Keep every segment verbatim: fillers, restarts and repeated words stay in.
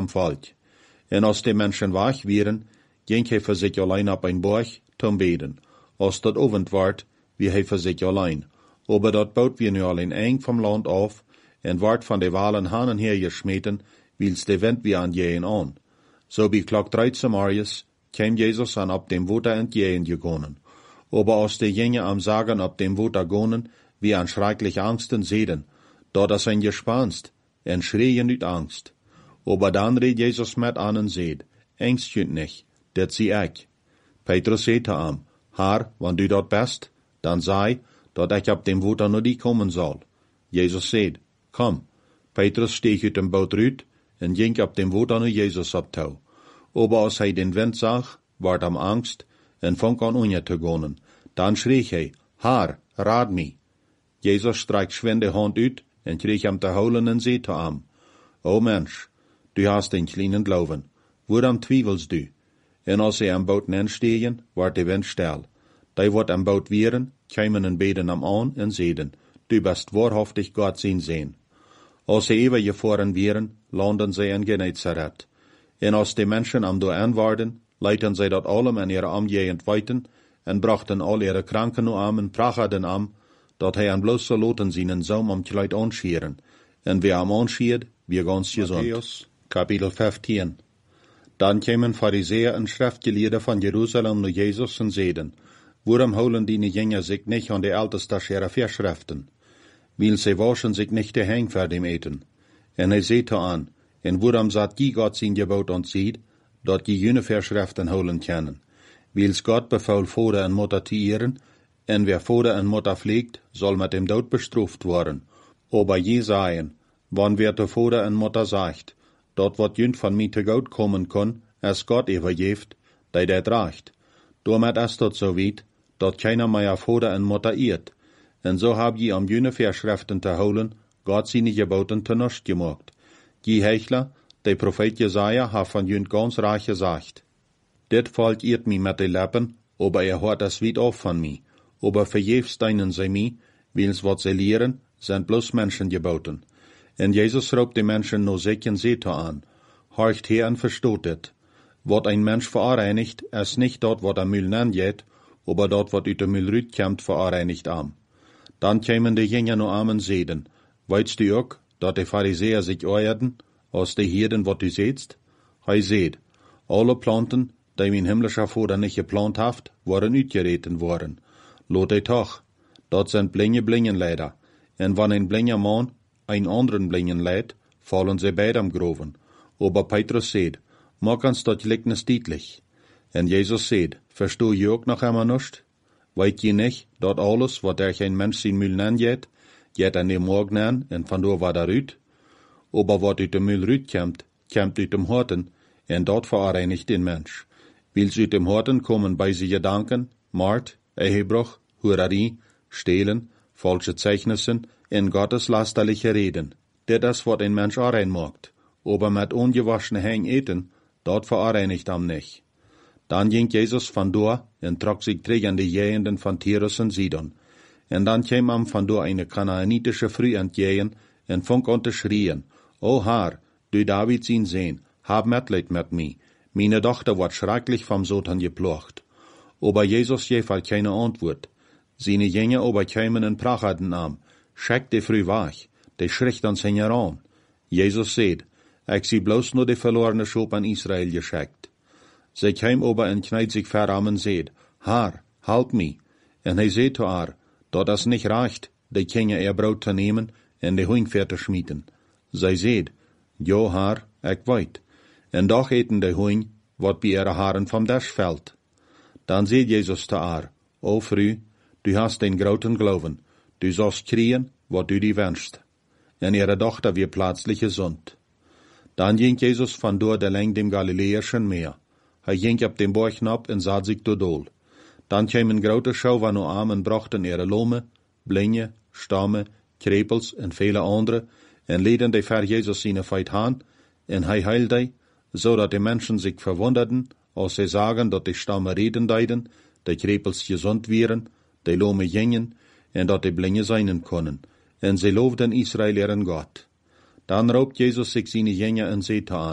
dem Volk. En als die Menschen wach wären, ging hij für sich allein op ein Berg zum Beten. Als dat Abend ward, wie hij für sich allein. Aber dat baut wir nu allein eng vom Land auf, en ward van de Walen hanen her geschmeten, wils de Wind wie an jehen an. So bi klok dreizehn Marius, käm Jesus an op dem Water entjehen gegonnen. Aber als de Jünger am Sagen op dem Water gonnen, wie an schrecklich Angsten sehen, dort das ein Gespanst, en schreien uit Angst. Aber dann red Jesus met an en seed, Angst jünt nicht, dat zie ik. Petrus zei am, Haar, wann du dort bist, dann sei, dat ik op dem Water nur die kommen soll. Jesus zei, kom. Petrus steeg uit dem boot uit, en ging op dem Water nur Jesus op touw. Aber als hij den Wind zag, ward am Angst, en fang an unje te gonnen. Dan schrie hij, Haar, raad mi. Jesus streikt schwend de hand uit, en kreeg hem te houden en zei te am, O Mensch, du hast den kleinen Glauben, woran twievelst du? En als hij am boot nenstegen, ward de wind stil. Die wordt am boot wieren, kiemen en beden am aan en zeiden, du bist wahrhaftig Gott zijn zeen. Als ze even gefahren wieren, landen zij in Genezareth. En als de mensen am do aanwaarden, leiten zij dat allem in ihre amjegend weiten, en brachten al ihre kranken nu am en prachaden am, dat hij aan bloos zo loten zijn zoom am kleid aanschieren. En wie am aanschiert, wie ganz gesund. Matthäus, Kapitel vijftien. Dan kwamen Pharisäer en Schriftgelehrte van Jerusalem naar Jesus en zeiden, waarom holen die Jünger sich nicht an die ältesten ihrer Verschriften? Weil sie waschen sich nicht die Hang für dem Eten. En hij zei an, en waarom zat die Gott zijn Gebot ontzieht, dat die jene Verschriften holen können? Wils Gott befaul Vater en Mutter te ehren, en wer Vater en Mutter pflegt, soll mit dem Tod bestraft worden. Aber je sagen, wann wer der Vater en Mutter sagt, dat wat jünd van mij te goed kommen kon, als Gott übergeeft, die dat reicht. Damit ist dat so weit, dat keiner mehr Vater en Mutter ehrt. En so hab je am jene Verschriften te holen, Gott seine Geboten te nust gemacht. Die Hechler, der Prophet Jesaja, hat von jünd ganz reich gesagt. Dit Volk ehrt mi mit de Lippen, aber er hört das weit auf von mi. Aber verjefst deinen sie mi, wils wat sie lehren, sind bloß Menschen geboten. En Jesus raubt die Menschen no sich en Seete an. Horcht her en verstoot dit. Wat ein Mensch verreinigt, ist nicht dort, wat am Müll nanjet, aber dort, wat uit de Müll rütkämmt, verreinigt am. Dann kämen die Jünger no am en zeiden, weitst du ook, dat de Pharisäer sich euerden, aus de Hirden, wat du sehtst? Hij seht, alle Planten, die mein himmlischer Vater nicht geplant haft, waren uitgereten worden. Lot hij toch, dat sind blinge Blingenleider, en wann ein blinger Mann ein anderen Blingen leidt, fallen sie beide am Groven. Aber Petrus seht, mag uns dat Gleichnis deutlich. En Jesus seht, verstoh je ook noch einmal nicht? Weet je nicht, dat alles, wat er geen Mensch zijn Müll nanjet, jet an dem Morgen an, en vandoor wat eruit? Aber wat uit dem Müll rütkämmt, kämmt uit dem Horten, en dat verreinigt den Mensch. Wils uit dem Horten kommen bei sie Gedanken, Mord, Ehebruch, Hurerie, Stehlen, falsche Zeichnissen, en gotteslasterliche Reden. Dit is wat ein Mensch arein macht. Aber mit ungewaschene Hängen eten, dort verreinigt am nicht. Dann ging Jesus van door en trok sich tegen de Jehenden van Tyrus en Sidon. En dan kwam am van door eine kanaanitische Früh entgegen en fong an te schrien, O Herr, du David zijn Sehn, hab Mitleid mit mi. Meine Tochter wordt schrecklich vom Satan geplocht. Aber Jesus gef halt keine Antwort. Seine Jünger aber kämen en prachaden am, schickt de Früh wach, de schricht ans heran. Jesus seht, ich sie bloß nur de verlorene Schop an Israel geschickt. Sie käm aber en kneit sich ver am en seht, Herr, halt mi. En hij seht to haar, dat es nicht reicht, de Kinder ihr Brot zu nehmen en de Huingpferd zu schmieden. Sie seht, jo Herr, ich weit. En doch eten de Huing, wat bei ihre Haaren vom Dasch fällt. Dann seht Jesus to haar, O Früh, du hast den großen Glauben, du sollst kriegen, wat du die wünschst. En ihre Tochter wird plötzlich gesund. Dann ging Jesus van door de leng dem Galiläischen Meer. Hij ging op dem Berg ab en sah sich dodol. Dann kämen grote Schau van arm en brachten ihre Lome, Blinge, Stamme, Krepels en viele andere, en leden de ver Jesus seine Feit han, en hij heilde, zodat de Menschen sich verwunderten, als sie sagen, dat de Stamme reden deiden, de Krepels gesund wären, de Lome gingen, en dat de Blinge seinen können, en sie loofden Israel ihren Gott. Dann raubt Jesus sich seine Jünger en Seete an,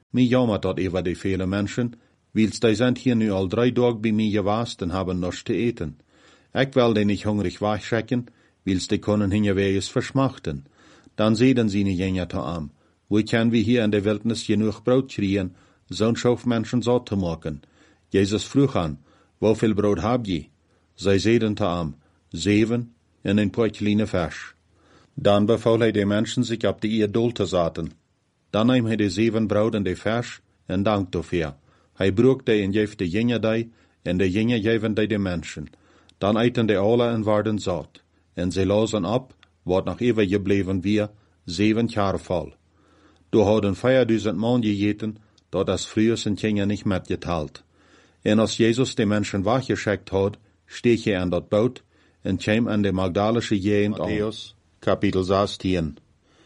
Mij jammert dat over die vele mensen, wils die zijn hier nu al drie dagen bij mij geweest en hebben niets te eten. Ik wil die niet hungrig wegschrecken, wils die kunnen hingeweges verschmachten. Dan zeiden sie niet jenja te am, wo können wir hier in der Wildnis genug Brot kriegen, zo'n schof Menschen satt te maken? Jezus vroeg aan, hoeveel brood heb je? Zij zeiden te am, zeven en een paar kleine vers. Dan beval hij de mensen zich op de eerdol te zetten. Dan nam hij de zeven brood en de vers en dank dafür. Hij broek die en geef de jenja die, en de jenja geven die de mensen. Dan eten de alle en werden zat. En ze lozen op, wat nog even gebleven weer, zeven jaar vol. Du hadden vierduizend man gegeten, dat als früher sind Kinder nicht mitgeteilt. En als Jezus de mensen weggeschickt had, steeg hij aan dat boot en kwam aan de Magdalische Gegend aan. Matthäus, kapitel zestien.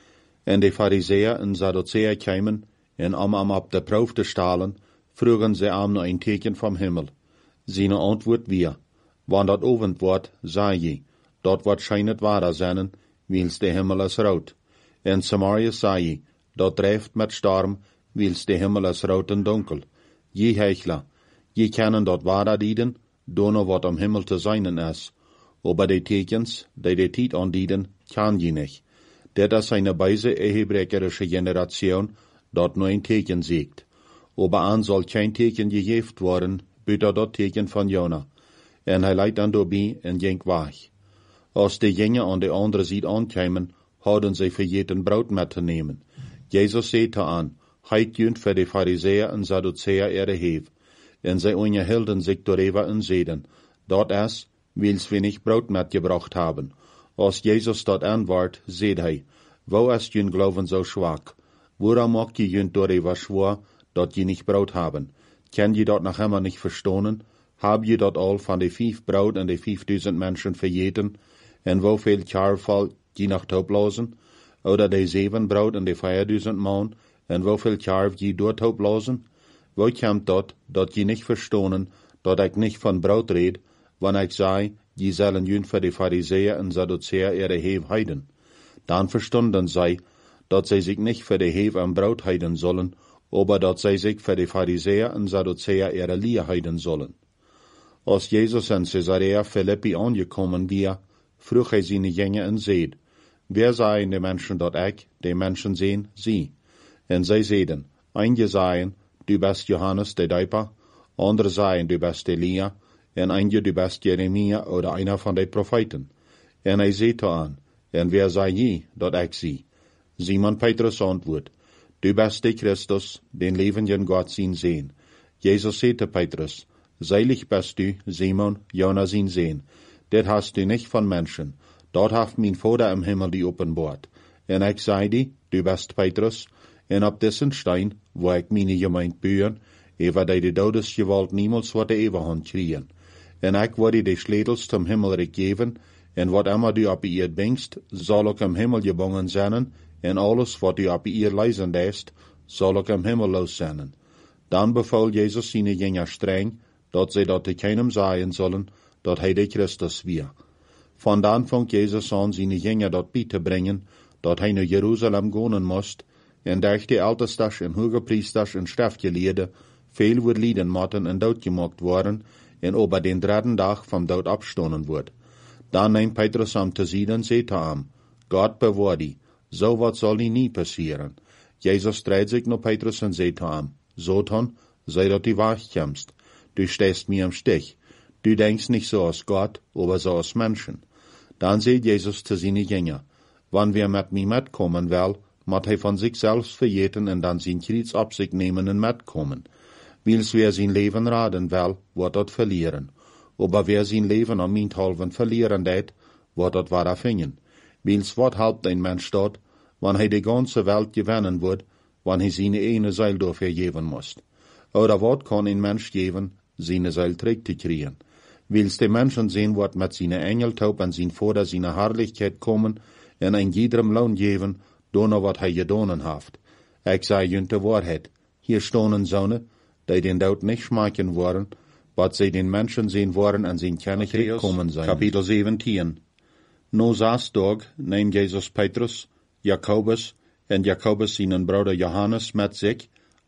En de Pharisäer en Sadduceer kwamen, en om hem op de proef te stellen, vroegen ze hem naar een teken vom Himmel. Zijn antwoord weer, wanneer dat ovend wordt, zei je, dat wordt schijnet wahrer zijn, wils de Himmel is rood. En Samaria zei je, dat drijft met storm, wils de Himmel is rood en donker. Je hechler, je kennen dat wahrer dienen, donno wat am Himmel te zijn is. Aber de tekens, die de tijd aandienen, kan je niet. Dit is eine beise ehebrecherische Generation, dat nur ein Teken siegt. Aber an soll kein Teken gegeven worden, buiten dat Teken van Jona. En hij leidt dan doorbij en ging weg. Als de Jünger aan de andere zijde aankwamen, hadden zij vergeten brood met te nemen. Jezus zei te aan, heit junt voor de Pharisäer en Sadduceer ihre Heef. En zij onderhielden zich darüber en zeiden, dat is, wils we nicht brood mitgebracht haben. Als Jezus dat antwoord, zei hij, wo ist jün Glauben so schwach? Woran mag je jün darüber schwor, dat je nicht brood haben? Ken je dat noch immer nicht verstonen? Hab je dat al van de vijf brood en de vijfduizend mensen vergeten? En hoeveel jaarval je nog toeblazen? Oder de zeven brood en de vierduizend man, en hoeveel jaar je door toeblazen? Wo komt dat, dat je nicht verstonen, dat ik nicht van brood red, wanneer ik zei, je zullen jün voor de Pharisäer en Sadduceer ihre Heef heiden? Dan verstonden zij, dat zij zich nicht für de Heef en brood heiden sollen, aber dat zij zich voor de Pharisäer en Sadduceer ihre Leer heiden sollen. Als Jezus in Caesarea Philippi angekommen weer, vroeg hij zijn Jünger en zeid, wer seien de mensen dat ik, de mensen zijn, sie? En zij zeiden, einige zeiden, du bist Johannes de Döper, andere zeiden, du bist Elia, en einige du bist Jeremia oder einer von de Propheten. En hij zei aan, en wer sei je, dat ik zie? Simon Petrus antwoord, du bist de Christus, den levenden Gott zien sehen. Jezus zei te Petrus, seilig bist du, Simon, Jona zien sehen. Dit hast du nicht von Menschen, dort haft mein Vater im Himmel die openbaart. En ik zei die, du bist Petrus, en op diesen Stein, wo ik meine Gemeinde bühen, over die de Todesgewalt niemals wat de Eberhand kriegen. En ik werde de Schledels zum Himmelreich geven, en wat immer du op ihr bringst, zal ook im Himmel gebonden zijn, en alles wat du op ihr leisen lässt, zal ook im Himmel los zijn. Dan beval Jezus seine Jünger streng, dat zij dat te keinem sagen sollen, dat hij de Christus weer. Van dan fängt Jezus aan seine Jünger dat bij te brengen, dat hij naar Jeruzalem gaan moest, en durch de Ältestas en Hogepriesters en Schriftgeleerden veel wordt lieden moeten en doodgemaakt worden, en over den dritten dag vom dood opstonen wordt. Dan neemt Petrus hem te zien en zei te hem, Gott bewaar die, zo wat zal die niet passeren. Jezus dreht zich naar Petrus en zei te hem, Satan, sei dat du wegkommst. Du stehst mir im Stich. Du denkst nicht so als Gott, aber so als Menschen. Dann sagt Jesus zu seinen Jüngern, wann wir mit mir mitkommen will, muss er von sich selbst vergeten und dann sein Kreuz auf sich nehmen und mitkommen. Wils wer sein Leben raden will, wird dort verlieren. Aber wer sein Leben am meinethalben verlieren det, wird dort wahrer finden. Wils wat halbt ein Mensch dort, wann er die ganze Welt gewinnen wird, wann er seine eine Seil dafür geben muss. Oder wat kann ein Mensch geben, seine Seil trägt zu kriegen? Wils die Menschen sehen, wat mit seiner Engeltaub an sein Vater seine Herrlichkeit kommen, en ein jedem Lohn geben, donno wat hij gedonen haft. Ik zei junt de Wahrheit, hier stonen Sonne, die den Tod nicht schmecken worden, wat sie den Menschen sehen worden an sein Königreich kommen sein. Kapitel zeventien. No zes dag neemt Jezus Petrus, Jakobus en Jakobus seinen Bruder Johannes met zich,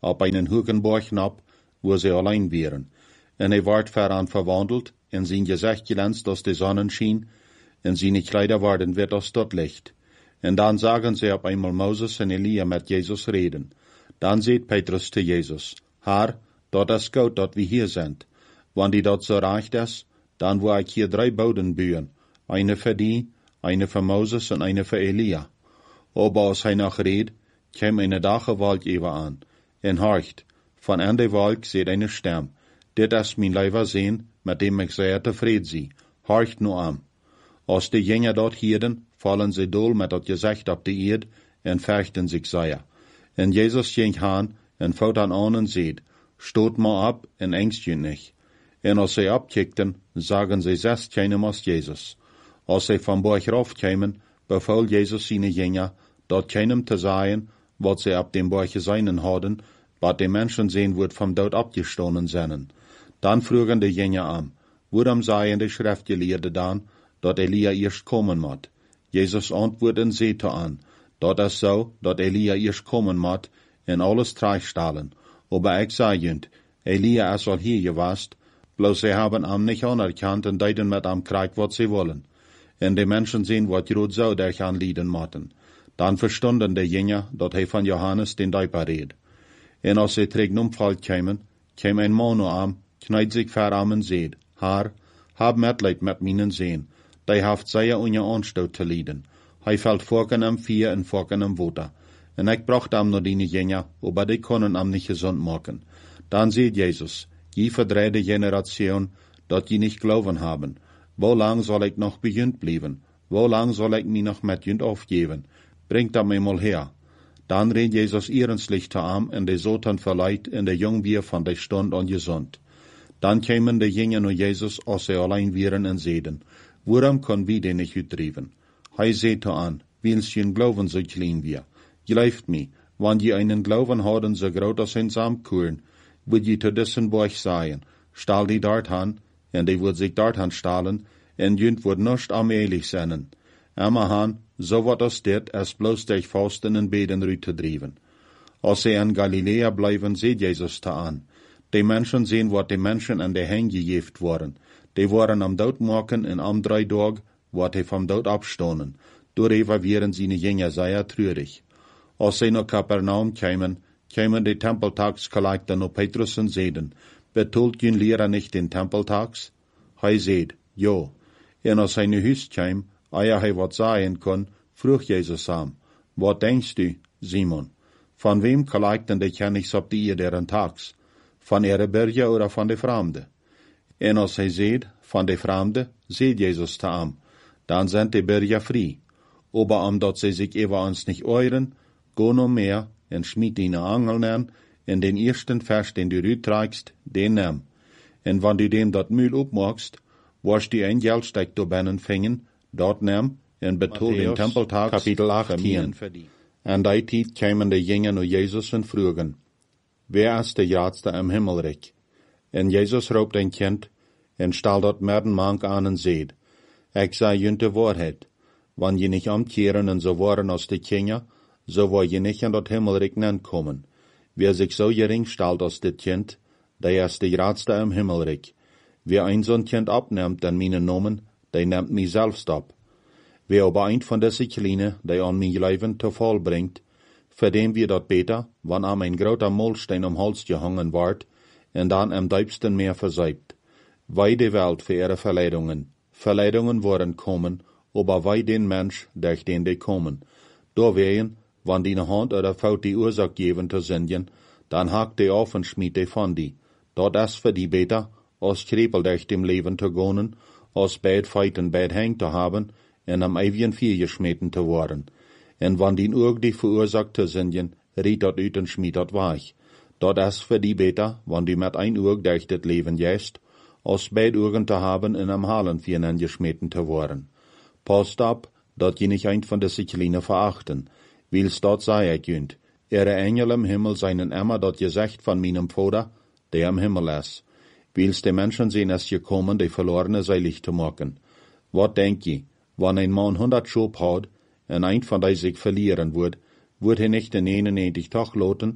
op einen hohen Berg ab, wo sie allein wären. En hij werd veran verwandelt, en zijn gezicht glänzt als de Sonnenschein, en seine Kleider werden wit als dat Licht. En dan zagen sie op einmal Moses en Elia met Jezus reden. Dan seht Petrus zu Jesus, Herr, dat is goed dat we hier sind. Wanneer dat so reicht is, dan wil ik hier drei Boden bouwen, eine für die, eine für Moses en eine für Elia. Aber als hij nog reed, kwam eine dache Wolk über an, en horcht, van an de Wolk seht eine Stem, dit is mijn Leiber sehen, met dem ik zeer tevreden zie, horcht nu an. Als de Jünger dort hielden, vallen sie dol met dat gezicht op de eerd, en fürchten sich sehr. En Jesus ging aan, en vouwt aan an en seht, stoot maar ab, en engst je nicht. En als sie abkickten, sagen sie zes keinem als Jesus. Als sie vom Berg raufkämen, befahl Jesus seine Jünger, dort keinem zu sagen, wat sie ab dem Berg seinen hadden, wat die Menschen sehen wird vom Tod abgestohlen seien. Dann frugen die Jünger an, worum seien die Schriftgelehrte dann, dat Elia erst kommen moet. Jesus antwoordde sie an, dat is so, dat Elia erst kommen moet, en alles terechtstellen. Aber ich sage junt, Elia is al hier gewast, bloß sie haben am nicht anerkannt en deiden met am Krieg wat sie wollen. En die Menschen sehen, wat Jod so der gaan lieden mochten. Dann verstunden die Jünger, dat hij van Johannes den Däuper red. En als sie tegen umfall kämen, käm ein Mann am, kneit sich ver am en seht, Herr, hab Mitleid met minen Sehen, die haft sehr unje Anstoot te lieden. Hij fällt vorken am vier en vorken am Water. En ik bracht am nur die Jünger, aber die können am nicht gesund machen. Dann seht Jesus, die verdrehte Generation, dat die nicht glauben haben. Wo lang soll ich noch bejunt bleiben? Wo lang soll ich mich noch mit junt aufgeben? Bringt am einmal her. Dann redt Jesus ernstlich zu am, en de Sotan verleiht, en de Jungbier von der Stund und gesund. Dann kämen de Jünger nur Jesus, als sie allein wären en seden. Warum kann wir den nicht utdriven? Hij seht an, wils je Glauben so klein wir. Gelauft mi, wann je einen Glauben haben so groß als ein Samkuren, würd je zu dessen Berg sagen, stahl die dort an, en die würd sich dort an stahlen, en jünt würd nicht allmählich sein. Amma han, so wat als dit, es bloß durch Fasten en Beden rüte driven. Als sie in Galiläa bleiben, seht Jesus da an. Die Menschen sehen, wat die Menschen an der Hänge gejeft worden. Die waren am Dood maken en am drei Tag, wat die vom Dood abstonen. Darüber wären seine Jünger sehr traurig. Als sie nach Kapernaum kämen, kämen die Tempeltagsgeleiter noch Petrus und seden, betult jün Lehrer nicht den Tempeltags? Hij seht, jo. En als hij nu huis käm, eer hij wat sagen kon, vroeg Jesus am, wat denkst du, Simon? Van wem gelijkten de kennis op die deren tags? Van ihre Bürger oder van de Fremde? En als hij seht, van de Fremde, seht Jesus ta am, dan sind die Bürger frei. Aber omdat sie sich über uns nicht euren, go no mehr, en schmied die Angeln an, en den ersten Vers, den du rütreigst, den nimm. En wann du dem dat Mühl opmachst, warst du ein Geldsteck do binnen fingen, dort nimm, en betol den Tempeltag, Kapitel achttien. En die tijd kämen de Jünger nur Jesus en frugen, wer ist der Jadste im Himmelreich? En Jesus roept ein Kind, en stal dort merden mank an en seht, ik sei junt de Wahrheit, wann je nicht amkehren en so waren als de Kinder, so war je nicht in dat Himmelreich kommen. Wer sich so gering stalt als dit Kind, der ist der Jadste im Himmelreich. Wer ein so'n Kind abnimmt an meinen Namen, der nimmt mich selbst ab. Wer aber ein von dessen Kleine, der an mein Leben zu Fall bringt, für den wir dort beter, wann am ein großer Mollstein am Hals gehangen ward, und dann am deibsten Meer verseibt. Wei die Welt für ihre Verleidungen. Verleidungen worden kommen, aber wei den Mensch, durch den die kommen. Da wehen, wann die ne Hand oder Faut die Ursache geben zu singen, dann hakt die auf und schmied die von die. Dort ist für die beter, als Krepel durch dem Leben zu gehen, als bad feiten bad hängt zu haben, en am ewigen Vier geschmeten zu worden. En wann die Urg die verursacht zu singen, riet dort ut und schmied dort weich. Dort ist für die beter, wann die mit ein Urg durch das Leben jäst, als bad Urgen zu haben, en am Halen vieren geschmeten zu worden. Passt ab, dort je nicht ein von dessen Kleine verachten, wils dort sei ich jünt, ihre Engel im Himmel seinen immer dort gesagt von meinem Vater, der im Himmel ist. Wils die Menschen sehen es gekommen, die Verlorene seilig zu machen. Wat denk je, wann ein Mann hundert Schub hat, en ein von die sich verlieren wird, wird er nicht den neunundneunzig Tag loten,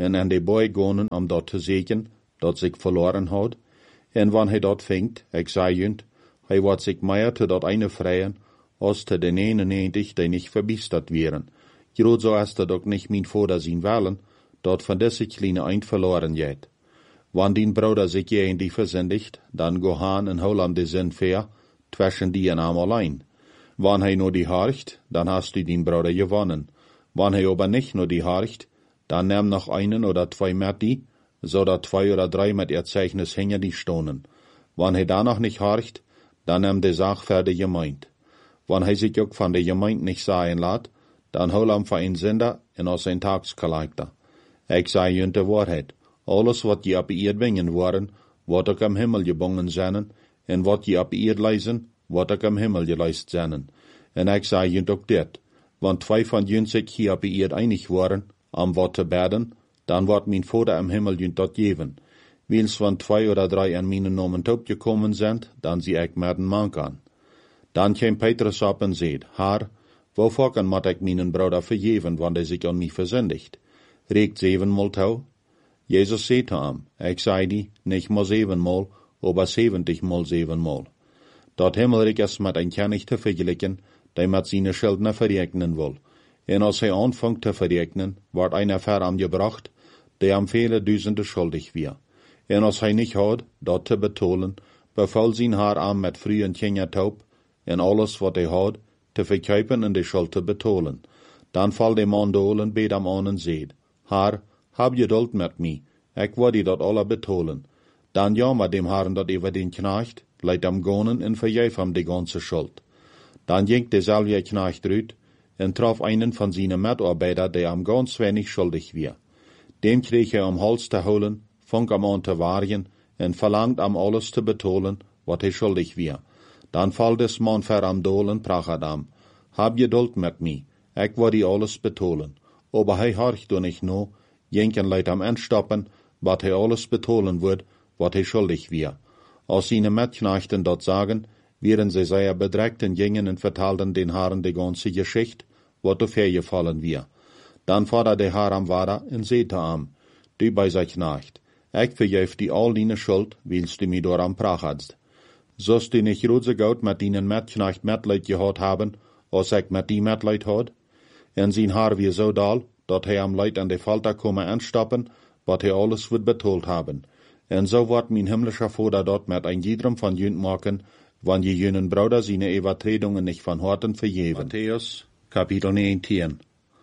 en aan de boy gonen om dat te zeggen, dat zich verloren had. En wanneer hij dat vindt, ik zei junt, hij wordt zich meer te dat eine vrijen, als te den eenennegentig, die niet verbiestert wären. Groot zo is dat ook niet mijn vader zien willen, dat van deze kleine eind verloren geht. Wann dien Bruder sich je in die versündigt, dann go han en hol am de zin fair, zwischen die en am allein. Wann hij nur die harcht, dann hast du den Bruder gewonnen. Wann hij aber nicht nur die harcht, dann nimm noch einen oder zwei mit die, so dat zwei oder drei mit ihr Zeichnis hängen die stonen. Wann hij da noch nicht harcht, dann nimm de Sach für de Gemeinde. Wann hij sich auch von de Gemeinde nicht sagen lässt, dann hol am für ein Sünder en aus ein Tagskalekter. Ich sei jünt de Wahrheit. Alles wat je op eerd wingen worden, wat ook am Himmel gebongen zijn, en wat je op eerd leisen, wat ook am Himmel geleist zijn. En ik zei junt ook dit, want twee van junt zich hier op eerd einig worden, am wat te beden, dan wordt mijn Vader am Himmel junt dat geven. Wils van twee oder drei an mijn namen top gekommen zijn, dan zie ik merden man kan. Dan kwam Petrus op en zei, Haar, waarvoor kan mat ik mijn Bruder vergeven, want hij zich aan mij versündigt? Regt zevenmal touw? Jezus zei te hem, ik zei die, nicht maar zevenmal, aber zeventigmal zevenmal. Dat Himmelrijk is met een König te vergelijken, die met zijn Schuldner verrekenen wil. En als hij aanvangt te verrekenen, wordt einer ver am gebracht, die am vele duizenden schuldig weer. En als hij niet had, dat te betolen, beval zijn haar aan met vrije kinderen taub, en alles wat hij had, te verkuipen en de schuld te betolen. Dan valt de man dolen, beet hem aan en zeid, Haar, hab geduld met mij, ik wil die dat alle betolen. Dan jammer dem Herrn dat over den Knecht, leidt hem gonen en vergeef hem de ganze Schuld. Dan ging dezelfde Knecht uit en traf einen van zijn Mitarbeiter, der hem ganz wenig schuldig weer. Dem kreeg hij om Hals te holen, vong hem aan te waargen en verlangt hem alles te betolen, wat hij schuldig weer. Dan valt des man ver am dolen, prachet hem, hab geduld met mij, ik wil die alles betolen. Aber hij horcht door nicht no, jenken leidt am entstappen, wat hij alles betolen wordt, wat hij schuldig weer. Als seine Mitknechten dat sagen, wären sie sehr bedreckt en gingen en vertelden den Herren de ganze Geschichte, wat auf gefallen wir. Dann fordert der Herr am Vater en zei te hem, du bei sein Knecht, ik vergeef die all deine Schuld, willst du mir door am prachatst. Sollst du nicht große Gott mit deinen Mitknecht Mitleid gehad haben, als ik mit die Mitleid had? En zijn Herr wie so dal, dat hij am Leid an de Falter komme anstappen, wat hij alles wird betold haben. En so wordt mijn himmlischer Vater dort met ein jedem van jünt maken, wann je jünen Bruder seine Übertretungen nicht von Horten vergeven. Matthäus, Kapitel negentien.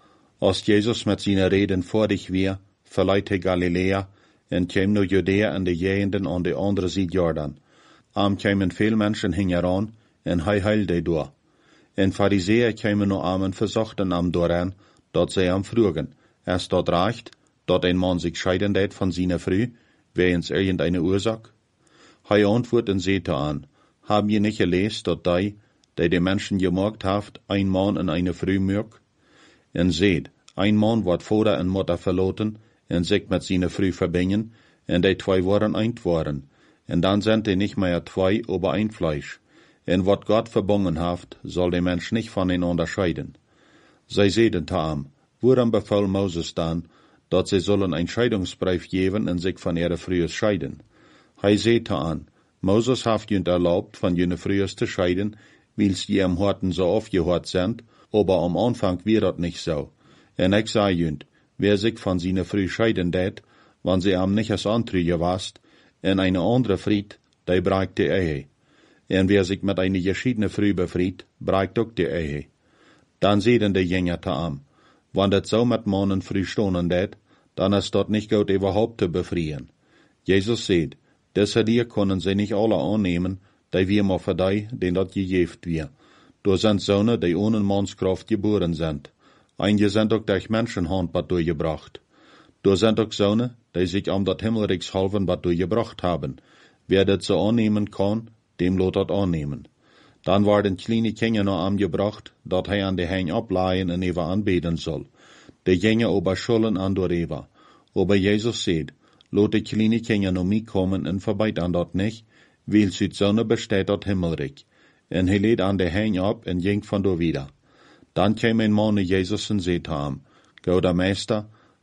Als Jesus met seine Reden vor dich weer, verleiht hij Galilea, en kwam nu Judäa en de Gegenden an de andere Seite Jordan. Am kwamen veel mensen hingeran, en hij heilde door. En Pharisäer kwamen nu am en verzochten am dooraan, dat zij am frugen, is dat recht, dat ein Mann sich scheiden deed van seine Frau, wegens irgendeine Ursache? Hij antwoordt en zei te aan, haben je nicht gelesen, dat die, die de Menschen gemaakt haft, ein Mann en eine Frau mög? En seht, ein Mann wordt Vater en Mutter verloten, en sich met seine Frau verbinden, en die zwei waren eint worden. En dan sind die nicht mehr zwei, aber ein Fleisch. En wat Gott verbunden haft, soll der Mensch nicht voneinander scheiden. Zij zeiden te hem, waarom beval Moses dan, dat sie sollen ein Scheidungsbrief geben en sich von ihrer Frau scheiden? Hij zei te aan, Moses haft junt erlaubt, von jene Frau te scheiden, wils die am Horten so aufgehört sind, aber am Anfang wir dat nicht so. En ik zei junt, wer sich von seiner Frau scheiden deed, wann sie am nicht als Antrüge wast, en eine andere Fried, die breigt die Ehe. En wer sich mit einer geschiedene Frau befried, breigt auch die Ehe. Dan zeiden de Jünger te am, wann dat so mit Mannen früh stonen deed, dann ist dort nicht gut überhaupt zu befrieren. Jesus sagt, deshalb hier können sie nicht alle annehmen, die wir mal für die, den dat gejeft wir. Da sind Söhne, die ohne Mannskraft geboren sind. Einige sind auch durch Menschenhand bad durchgebracht. Da sind auch Söhne, die sich am dat Himmelreichs halven bad durchgebracht haben. Wer das so annehmen kann, dem lot dat annehmen. Dann werden kleine Kinder noch angebracht, dat hij an de Hein ableihen en even anbeten soll. De Kinder aber schulden an door Eva. Aber Jesus sagt, lot de kleine Kinder noch mij kommen en verbeit an dat nicht, weil süd Sonne besteht dat Himmelreich. En hij lädt an de Hein ab en ging von door wieder. Dann kam ein Mann Jesus en zei te hem, Gouder Meister,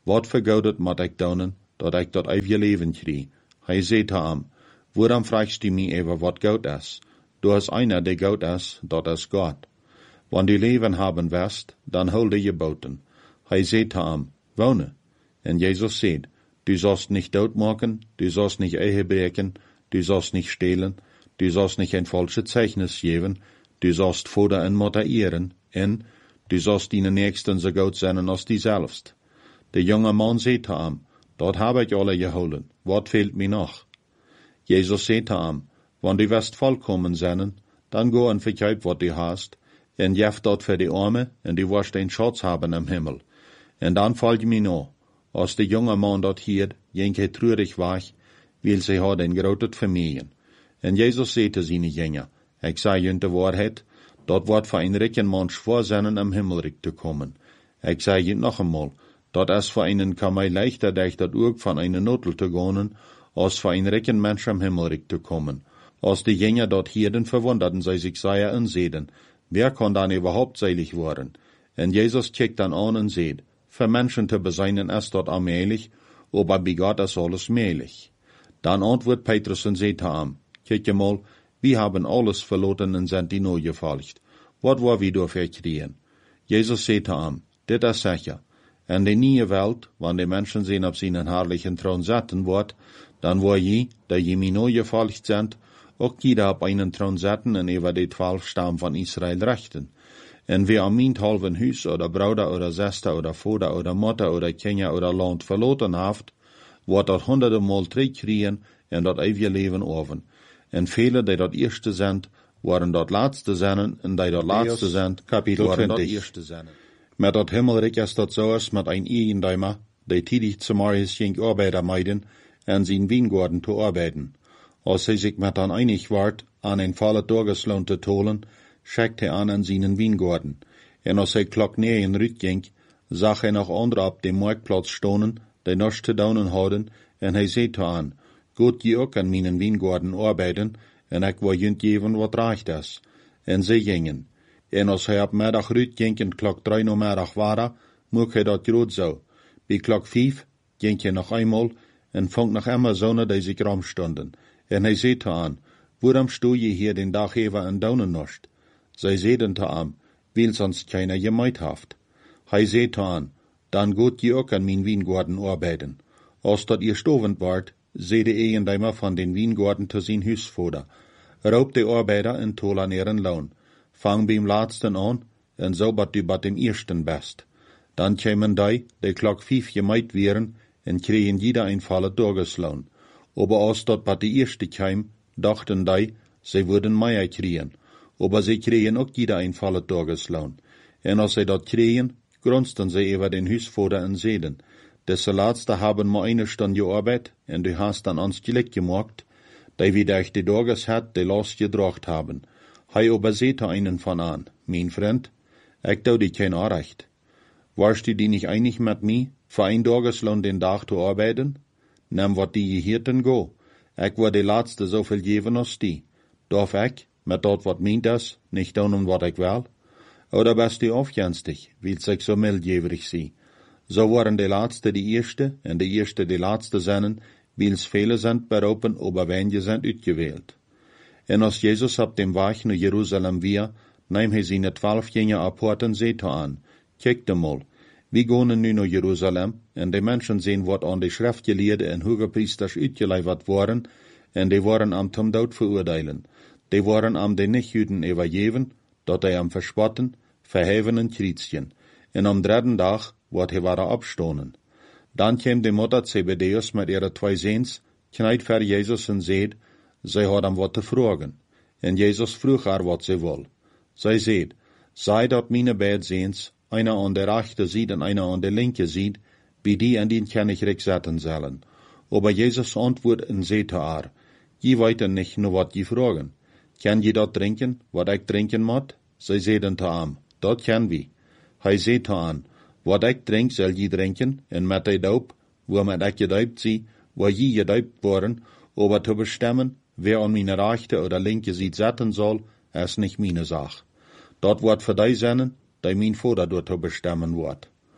wat vergoudet moet ik doen, dat ik dat eeuwige leven krijg? Hij zei te hem, waarom fragst du mij even wat goud is? Du hast einer, der goud is, dat is Gott. Wann du Leben haben wirst, dann hol dir je boten. Hij zei te hem, wohne. En Jesus sagt, du sollst nicht doodmaken, du sollst nicht Ehe breken, du sollst nicht stehlen, du sollst nicht ein falsches Zeichnis geben, du sollst Vater und Mutter ehren, en du sollst deine Nächsten so gut sein als die selbst. Der junge Mann sagt zu ihm, dort habe ich alle geholen, wat fehlt mir noch? Jesus sagt zu ihm, wenn du wirst vollkommen sein, dann go und verkauf, wat du hast, en jef dort für die Arme, en du wirst einen Schatz haben im Himmel. En dann folg mir noch. Als der junge Mann dort hier, jenke treurig war, weil sie hat ein großes Vermögen. En Jesus sagte seine Jünger, ich sage ihnen die Wahrheit, dort wird für einen reichen Mann schwer sein, im Himmelreich zu kommen. Ich sage ihnen noch einmal, dort ist für einen Kamei leichter, durch das Urg von einer Notel zu gehen, als für einen reichen Mensch im Himmelreich zu kommen. Als die Jünger dort hierden, verwunderten sie sich sehr und sehen, wer kann dann überhaupt selig werden? Und Jesus kickt dann an und sagt, für Menschen zu beseinen ist dort allmählich, aber bei Gott ist alles möglich. Dann antwortet Petrus und sagt zu ihm, kijk mal, wir haben alles verloren und sind die neu gefolgt. Was war wir dafür kriegen? Jesus sagt zu ihm, dit ist sicher. In der neue Welt, wenn die Menschen sehen auf seinen herrlichen Thron sitzen wird, dann wo je, da je mir neu gefolgt sind, auch jeder auf einen Thron sitzen und über die zwölf Stamm von Israel rechten. En wer am halben Hus oder Bruder oder Schwester oder Vater oder Mutter oder Kinder oder Land verloren haft, wird dort hunderte Mal zurückkriegen en dat ewige Leben oven. En viele, die dort Erste sind, waren dort Letzte sein, en die dort Letzte sind, Kapitel zwanzig. Met dat Himmelreich ist dort so als mit ein Ehendeimer, die tidig zum Morgens ging Arbeiter meiden, en sein Weingarten zu arbeiten. Als er sich mit dann einig ward, an ein vollen Tageslohn zu holen, schickt er an an seinen Weingarten. En als er klock neun rütging, sah er noch andere auf dem Marktplatz stonen, die nichts zu tun hadden, en hij zei zu an, gut je ook an meinen Weingarten arbeiten, en ik wil junt geven wat recht is. En ze gingen. En als hij op middag rütging en klok drei no middag war, mocht hij dat groot zo. Bij klok vijf ging hij nog eenmaal en vond nog immer zonen die zich rumstonden. En hij zei zu an, waarom stoe je hier den dag even en daunen nicht? Zij zeiden te aan, weil sonst keiner gemeid haft. Hij zei te aan, dan gut je ook an mijn Weingarten arbeiten. Als dat ihr stovend wart, zei de Eigendeimer van den Weingarten te zijn huisvader. Raubt de Arbeiter en tol an ihren Lohn. Fang beim Letzten an, en so bat du bat dem Ersten best. Dann kämen die, die klok vijf gemeid wären, en kriegen jeder ein vollen Tageslohn. Aber als dat bat die Erste käm, dachten die, sie würden mehr kriegen. Aber sie kriegen auch jeder ein vollen Tageslohn. En als sie dat kriegen, grunzten sie über den Huisvater und seden, diese Letzte haben mir eine Stunde gearbeitet, und du hast dann ans Glück gemacht, die wir durch die Tages hat, die Last gedracht haben. Hei aber sehte einen von an, mein Freund, ich tau dir kein Anrecht. Warst du die nicht einig mit mir, für ein Tageslohn den Tag zu arbeiten? Nimm wat die Hirten go. Ich war die Letzte so viel geben als die. Darf ich, mit dort wat meint das, nicht tun, wat ich will? Oder bist du aufgänstig, willst ich so mildgeberig sie? So waren die Letzte die Erste, und die Erste die Letzte seinen, weil's viele sind berufen, aber wenige sind ausgewählt. En als Jesus ab dem Weg nach Jerusalem war, nahm er seine zwölf Jünger apart und sagte an, kijkt mal, wir gehen nu nach Jerusalem, und die Menschen sehen, wat an die Schriftgelehrten und Hohepriesters uitgeliefert waren, und die waren am zum Tod verurteilen. Die waren am den Nichtjuden übergeben, dat hij am verspotten, verheven en kriezchen. En am dritten Tag wordt hij waren abstonen. Dan kwam de Mutter Zebedeus met ihre twee Seens, kneit voor Jesus en zeid, zij had hem wat te vragen. En Jesus vroeg haar wat zij wil. Zij zeid, sei dat meine beide Seens, einer an der rechte ziet en einer an der linke ziet, bij die en die kan ich recht zetten zullen. Aber Jesus antwoordt en zei te haar, je weet nicht nur wat je vragen. Kan je dat drinken, wat ik drinken moet? Zij zeiden te hem, dat kan we. Hij zei te aan, wat ik drink, zal je drinken, en met die doop, waarmee ik gedoopt zie, waar je gedoopt worden, aber te bestemmen, wer an meine rechte oder linke ziet zetten zal, is nicht meine Sache. Dat wordt voor die zijn, die mijn vader door te bestemmen wordt.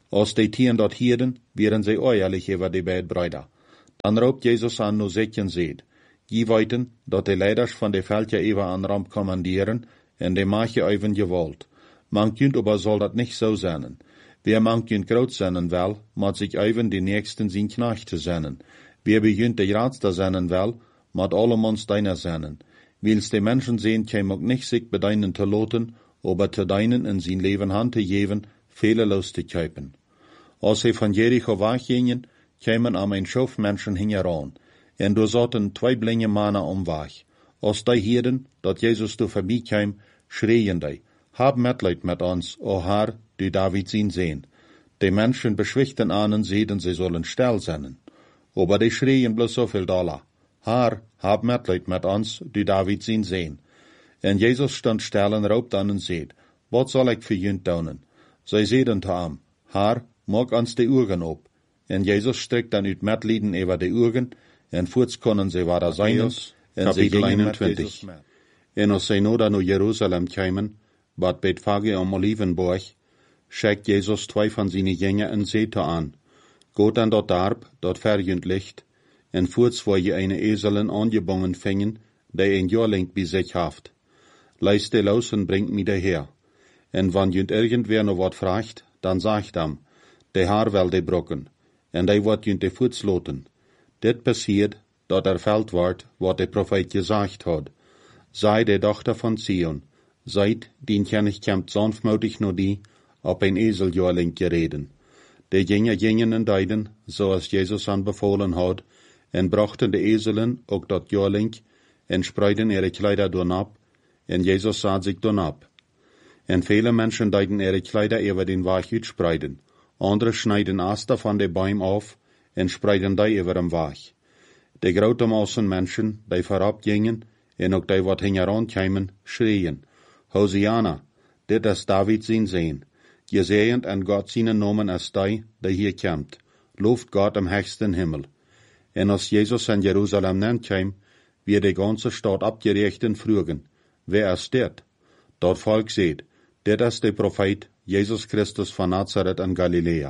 Als die Tieren dort hielden, wären sie eierlich über die beiden Brüder. Dann roept Jezus aan nu zet en zeed. Je weten dat de leiders van de veldje even aan ramp commanderen en de mache even gewollt. Mank junt aber soll dat nicht so sein. Wer mank junt groot zijn wel, moet sich even die nächsten zijn knechte zijn. Wer bejunt de raadste zijn wel, moet allemans deiner zijn. Wils de Menschen sehen, käm ook nicht sich bedeinen te loten, aber te deinen in zijn leven hand te geven, fehlerlos te kuipen. Als sie von Jericho weggingen, kämen am ein Schof Menschen hingeran, en du sollten zwei blinde Männer umweg. Als die hierden, dat Jesus du vorbeikäm, schreien die, hab Mitleid mit uns, o Herr, du David zien sehen. Die Menschen beschwichten ahnen, sehen, sie sollen still sein. Aber die schreien bloß so viel Dollar. Herr, hab Mitleid mit uns, du David zien sehen. En Jesus stand still en raubt an und seht, wat soll ich für jünt tun? Sie sehen zu ihm, Herr, mag uns die Augen op. En Jezus streckt dan uit Mitleiden über die Augen, en voorts konden ze waar zijn, en ze gingen eenentwintig. En als zij nu dan naar Jeruzalem kwamen, wat bij het Vage am Olivenborg, schickt Jezus twee van zijn jengeren en zegt aan, Go dan dort darb, dort verjunt licht, en voorts wo je eine Eselen angebonden vingen, die een Jahrling bij zich haft. Leist de los en bringt mi daher. En wann junt irgendwer noch wat vraagt, dan sagt am, de haar wel de brokken, en die wordt junt de voets loten. Dit passiert, dat erfüllt wordt, wat de profeet gesagt had. Sei de dochter van Zion, seid, dien kennig kämmt sanftmütig nur die, op een eseljaarling gereden. De gingen gingen en deiden, zoals Jesus aanbevolen had, en brachten de eselen ook dat jaarling, en spreiden ihre Kleider doen ab, en Jesus sah sich doen ab. En viele Menschen deiden ihre Kleider über den Weg uitspreiden. Andere schneiden Aster von de Bäumen auf en spreiden die über den Weg. De grote Massen Menschen, die vorab gingen, en ook die wat hingeran kämen, schreien, Hosiana, dit is David zijn Seen. Gesegend en Gott seinen Namen als die, die hier kämmt. Loft Gott im höchsten Himmel. En als Jesus in Jerusalem nankäm, wird die ganze Stadt abgerecht en frugen, wer ist dit? Dort Volk seht, dit is de Prophet, Jesus Christus von Nazareth in Galiläa.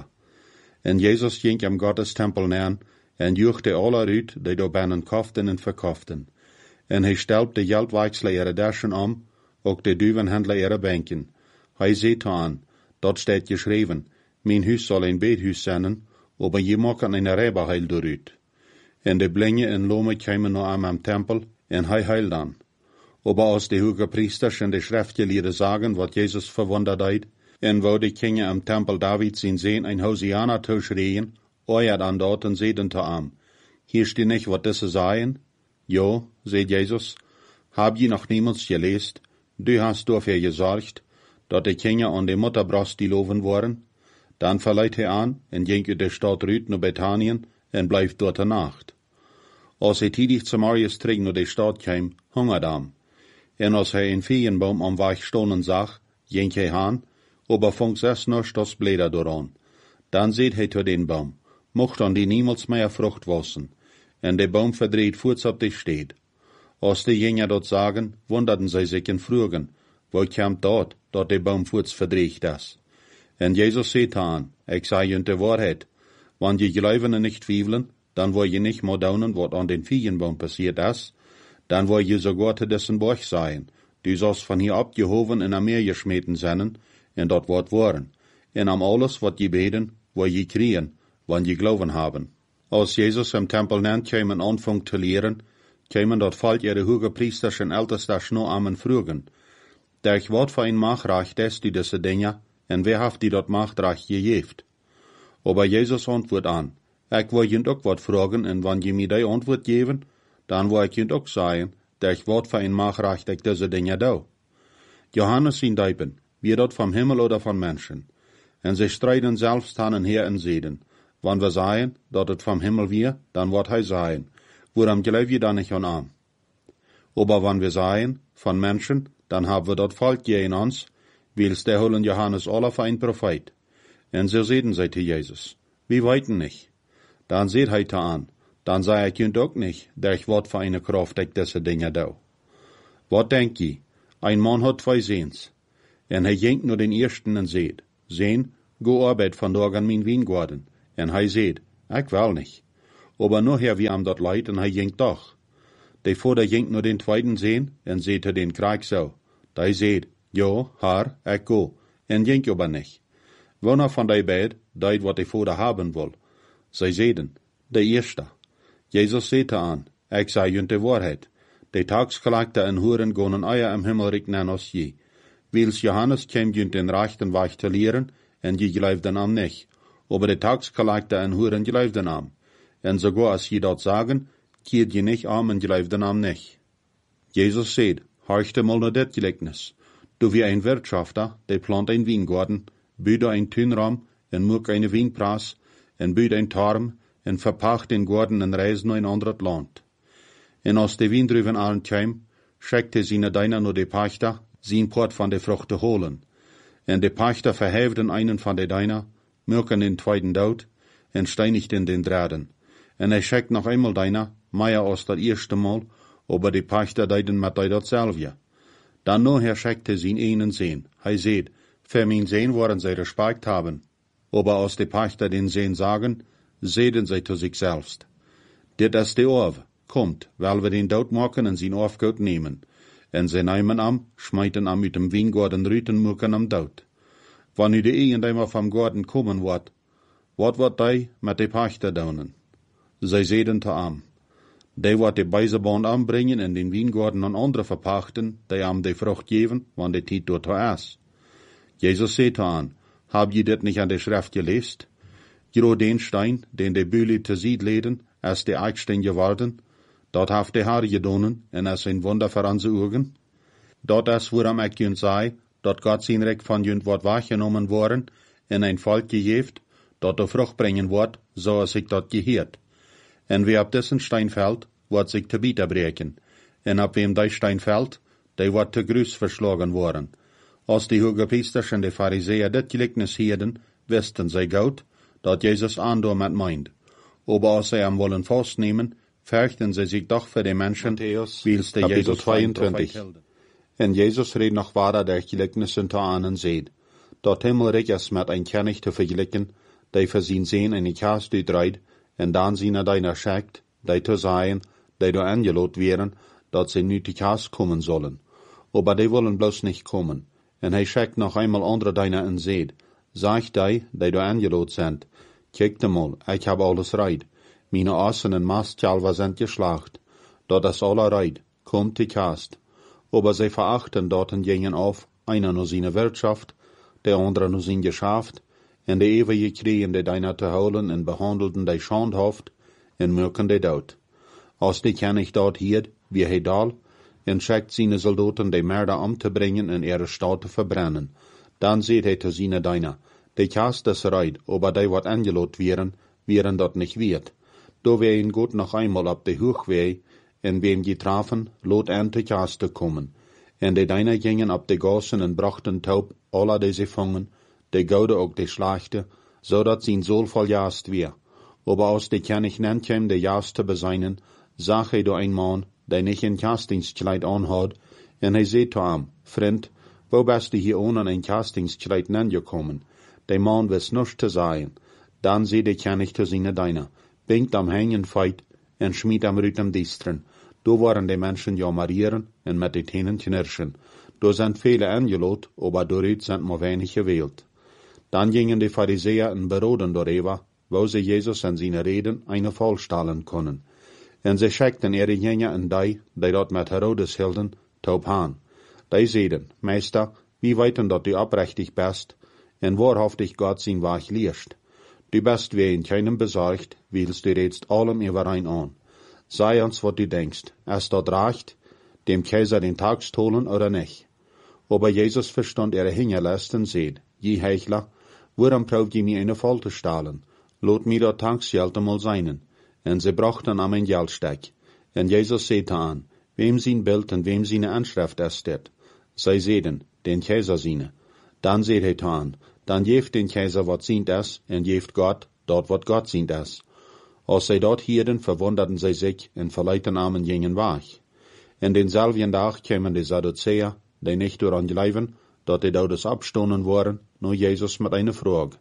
En Jesus ging am Gottestempel nähen, en juchte alle uit, die do binnen koften en verkoften. En hij stelpt de geldwechsler ihre Taschen om, ook de duivenhändler ihre Bänken. Hij seht aan, dort steht geschreven, mijn huis soll een beethuis zijn, aber je maken een rijbeheil doorut. En de blinde en lome kwamen naar hem am Tempel, en hij heil dan. Aber als de hoge priesters en de schriftgeleerden sagen, wat Jezus verwundert deed, en wo de Kinder am Tempel David zien sehen, ein Hosiana zu schreien, euer dann dort en seden te am. Hier steht nicht, wat diese sagen? Jo, seht Jesus, hab je noch niemals gelest, du hast dafür gesorgt, dat de Kinder an de Mutterbrust die loven worden? Dan verleiht hij aan, en ging uit de stad Rüt naar Bethanien, en blijft dort de nacht. Als hij tidig zum Marius terug naar de stad kwam, hungert am. En als hij een veenboom am weg stonden zag, ging hij aan, aber vond zes nog das Bläder dooraan. Dan zeet hij tot den Baum, mocht an die niemals mehr Frucht wassen, en de Baum verdreht voorts op de steed. Als de Jünger dort sagen, wunderten zij sich en vroegen, wo kämt dort, dat de Baum voorts verdreht is? En Jesus seht aan, ik zei junt de waarheid, wann je geloven en nicht twijfelen, dan word je nicht more daunen wat an den Viegenbaum passiert is, dan word je sogar te dessen Borg sein, du sollst von hier abgehoven in Meer geschmeten zijn, en dat wordt worden, en am alles wat je beten, word je kriegen, wann je geloven haben. Als Jesus im Tempel nennt, kämen anfang te leren, kämen dort Volk ihre hoge priesters en ältestes nur am en frugen, der wat voor een machtrecht ist die diese Dinge, en wer haft die dort machtrecht gegeeft? Aber Jesus antwoord aan, ik wil je ook wat vragen, en wann je mir die antwoord geven, dan wil ik je ook zeggen, der wat voor een machtrecht ik diese Dinge doe. Johannes zien dijpen, wie dat vom Himmel oder von Menschen. En sie streiten selbst han en her en zeden. Wann wir sagen, dat het vom Himmel wir, dann wird hij sagen, woran glaub je dan nicht an am? Aber wann wir sagen, von Menschen, dann haben wir dort Volk je in uns, wils der holen Johannes alle für ein Prophet. En so seden sie zu Jesus, wir weiten nicht. Dann seht hij te an, dann sei ich junt auch nicht, der ich wort für eine Kraft, ich diese Dinge do. Wat denk je? Ein Mann hat zwei Sehens. En hij ging nur den ersten en seht, sehen, go arbeit vandaag aan mijn wijngaarden. En hij zei, ik wil niet. Aber nachher wie am dat leid en hij ging toch. De vader ging naar den tweeden zeen en zei te den krijg zo. Die zei, ja, haar, ik go. En ging aber nicht. Wanneer van die beid deed wat de vader hebben wil. Zij zeiden, de eerste. Jezus zei aan, ik zei junt de waarheid. De tagsgelagte en huren gonen eier im himmelrijk nan als je. Wils Johannes kwam junt den rechten weg te leren, en je geloofden am nicht. Aber de tagsgelagte en huren geloofden am. En sogar als je dat sagen, keert je nicht am en geloofden am nicht. Jezus zei, horchte mal naar dit gelijkenis. Du wie ein Wirtschafter, der plant ein Weingarten, biedt ein Tünraum, en muck eine Weinpras, en biedt ein Tarm, en verpacht den Garten en reist naar een ander land. En als de Weindruven allen kwam, schickte seine Deiner nur de Pachter, zijn Port van de Fruchte holen. En de Pachter verheften einen van de Deiner, mürken den zweiten dood, en steinigten den Draden. En hij schickt noch einmal Deiner, mehr als dat erste Mal, aber de Pachter deiden met die datselfde. Dan nachher schickte zijn einen Seen. Hij zei, für mijn Seen wollen zij Respekt haben. Aber als de Pachter den Seen sagen, zeiden zij zu sich selbst. Dit is de Orve. Kommt, weil wir den dood machen en zijn Orfgoed nemen. En ze nemen am, schmeiten am uit dem Weingarten rüten mucken am dood. Wanneer de eigenaar vom Garten kommen wordt, wat wordt die met de Pachter doen? Zij zeiden te am. Die wordt de Beiseband anbringen en den Weingarten an andere verpachten, die am de Frucht geven, wann de tijd dort is. Jezus zei te aan, hab je dit niet aan de Schrift geleest? Jero den Stein, den de Bühle te ziet leden, als de Eichstein geworden, dat heeft de Haar gedonen en is een wonder voor onze ogen. Dat is waarom ik junt zei, dat God zijn recht van junt wordt wahrgenomen worden en een volk gegeeft, dat de vrucht brengen wordt, zoals ik dat geheerd. En wie op dessen Stein fällt, wordt zich te bieten breken. En op wem die Stein fällt, die wordt te gruus verslagen worden. Als de hogepriesters en de fariseer dit gelijkenis hielden, wisten zij goed, dat Jezus aandor met meint. Aber als zij hem willen vastnemen, fürchten sie sich doch für die Menschen, wils der Jesus zweiundzwanzig. En Jezus reed nog vader der gelijkenissen te aan en zeid, dat himmelrijk is met een kennig te vergelijken, die voor zijn zeen in die kaas uitrijdt, en dan zijn deiner schickt, die te zeggen, die door aangeloot werden, dat ze nu te kaas komen zullen. Aber die willen bloos niet komen. En hij schickt nog eenmaal andere deiner en zeid, zeg die, die door aangeloot zijn, kijk de mal, ik heb alles reid. Meine Assen en Mastjalver sind geschlacht. Dat is alle reid, kommt die Kast. Aber sie verachten dorten gingen auf, einer nur seine Wirtschaft, der andere nur sein Geschäft, en de ewige kriegen de deiner te holen en behandelten de schandhaft, en mürken de dood. Als die König dort hiert, wie hij dal, en schickt seine Soldaten de Mörder um te bringen en ihre Stadt te verbrennen. Dan seht hij te seine deiner, de Kast is reid, aber die wat angelot werden, werden dat nicht wird. Do wir ihn gut noch einmal ab de Hochweg, en wem getroffen, lot an te Kaste kommen. En de Deiner gingen ab de Gassen en brachten taub alle deze vangen, de Goude ook de Schlachte, zodat zijn Sohl voll jast weer. Aber als de König nenntjem de Jaste beseinen, zag hij door een man, die nicht een Kastingskleid aanhad, en hij zei to am, Vriend, wo bist du hier ohne een Kastingskleid nengekommen? De man wist nichts te zeggen. Dan zei de König te seine Deiner, bingt am Hängen feit en schmied am Rütem distren. Do waren de Menschen ja marieren en met de tenen knirschen. Do sind viele angelot, aber doorut sind maar weinig gewählt. Dan gingen de Pharisäer en beroden darüber, wo sie Jesus en seine Reden eine vollstellen können. En sie schickten ihre Jünger en die, die dort met Herodes hielden, taub han. Die zeiden, Meister, wie weiten dat du oprechtig bist, en wahrhaftig Gott sein Weg lehrst. Du bist wie in keinem besorgt, willst du redst allem überein an. Sei uns, was du denkst, ist dort recht, dem Kaiser den Tag stohlen oder nicht. Aber Jesus verstand ihre Hingerlast und seht, je Heuchler, warum braucht ihr mir eine Falte stahlen? Lot mir dort Tagsgeld einmal seinen. Und sie brachten am ein Geldsteck. Und Jesus sehte an, wem sein Bild und wem seine Anschrift ist det. Sei sehen, den Kaiser seine. Dann seht er an, dann jeft den Kaiser wat sient es, en jeft Gott, dort wat Gott sient es. Als zij dort hielden, verwunderten zij zich en verleiten namen gingen weg. En denselben dag kwamen de Sadduzäer, die nicht daran geloven, dat de Todes abstonden waren, nur Jesus met eine Frage.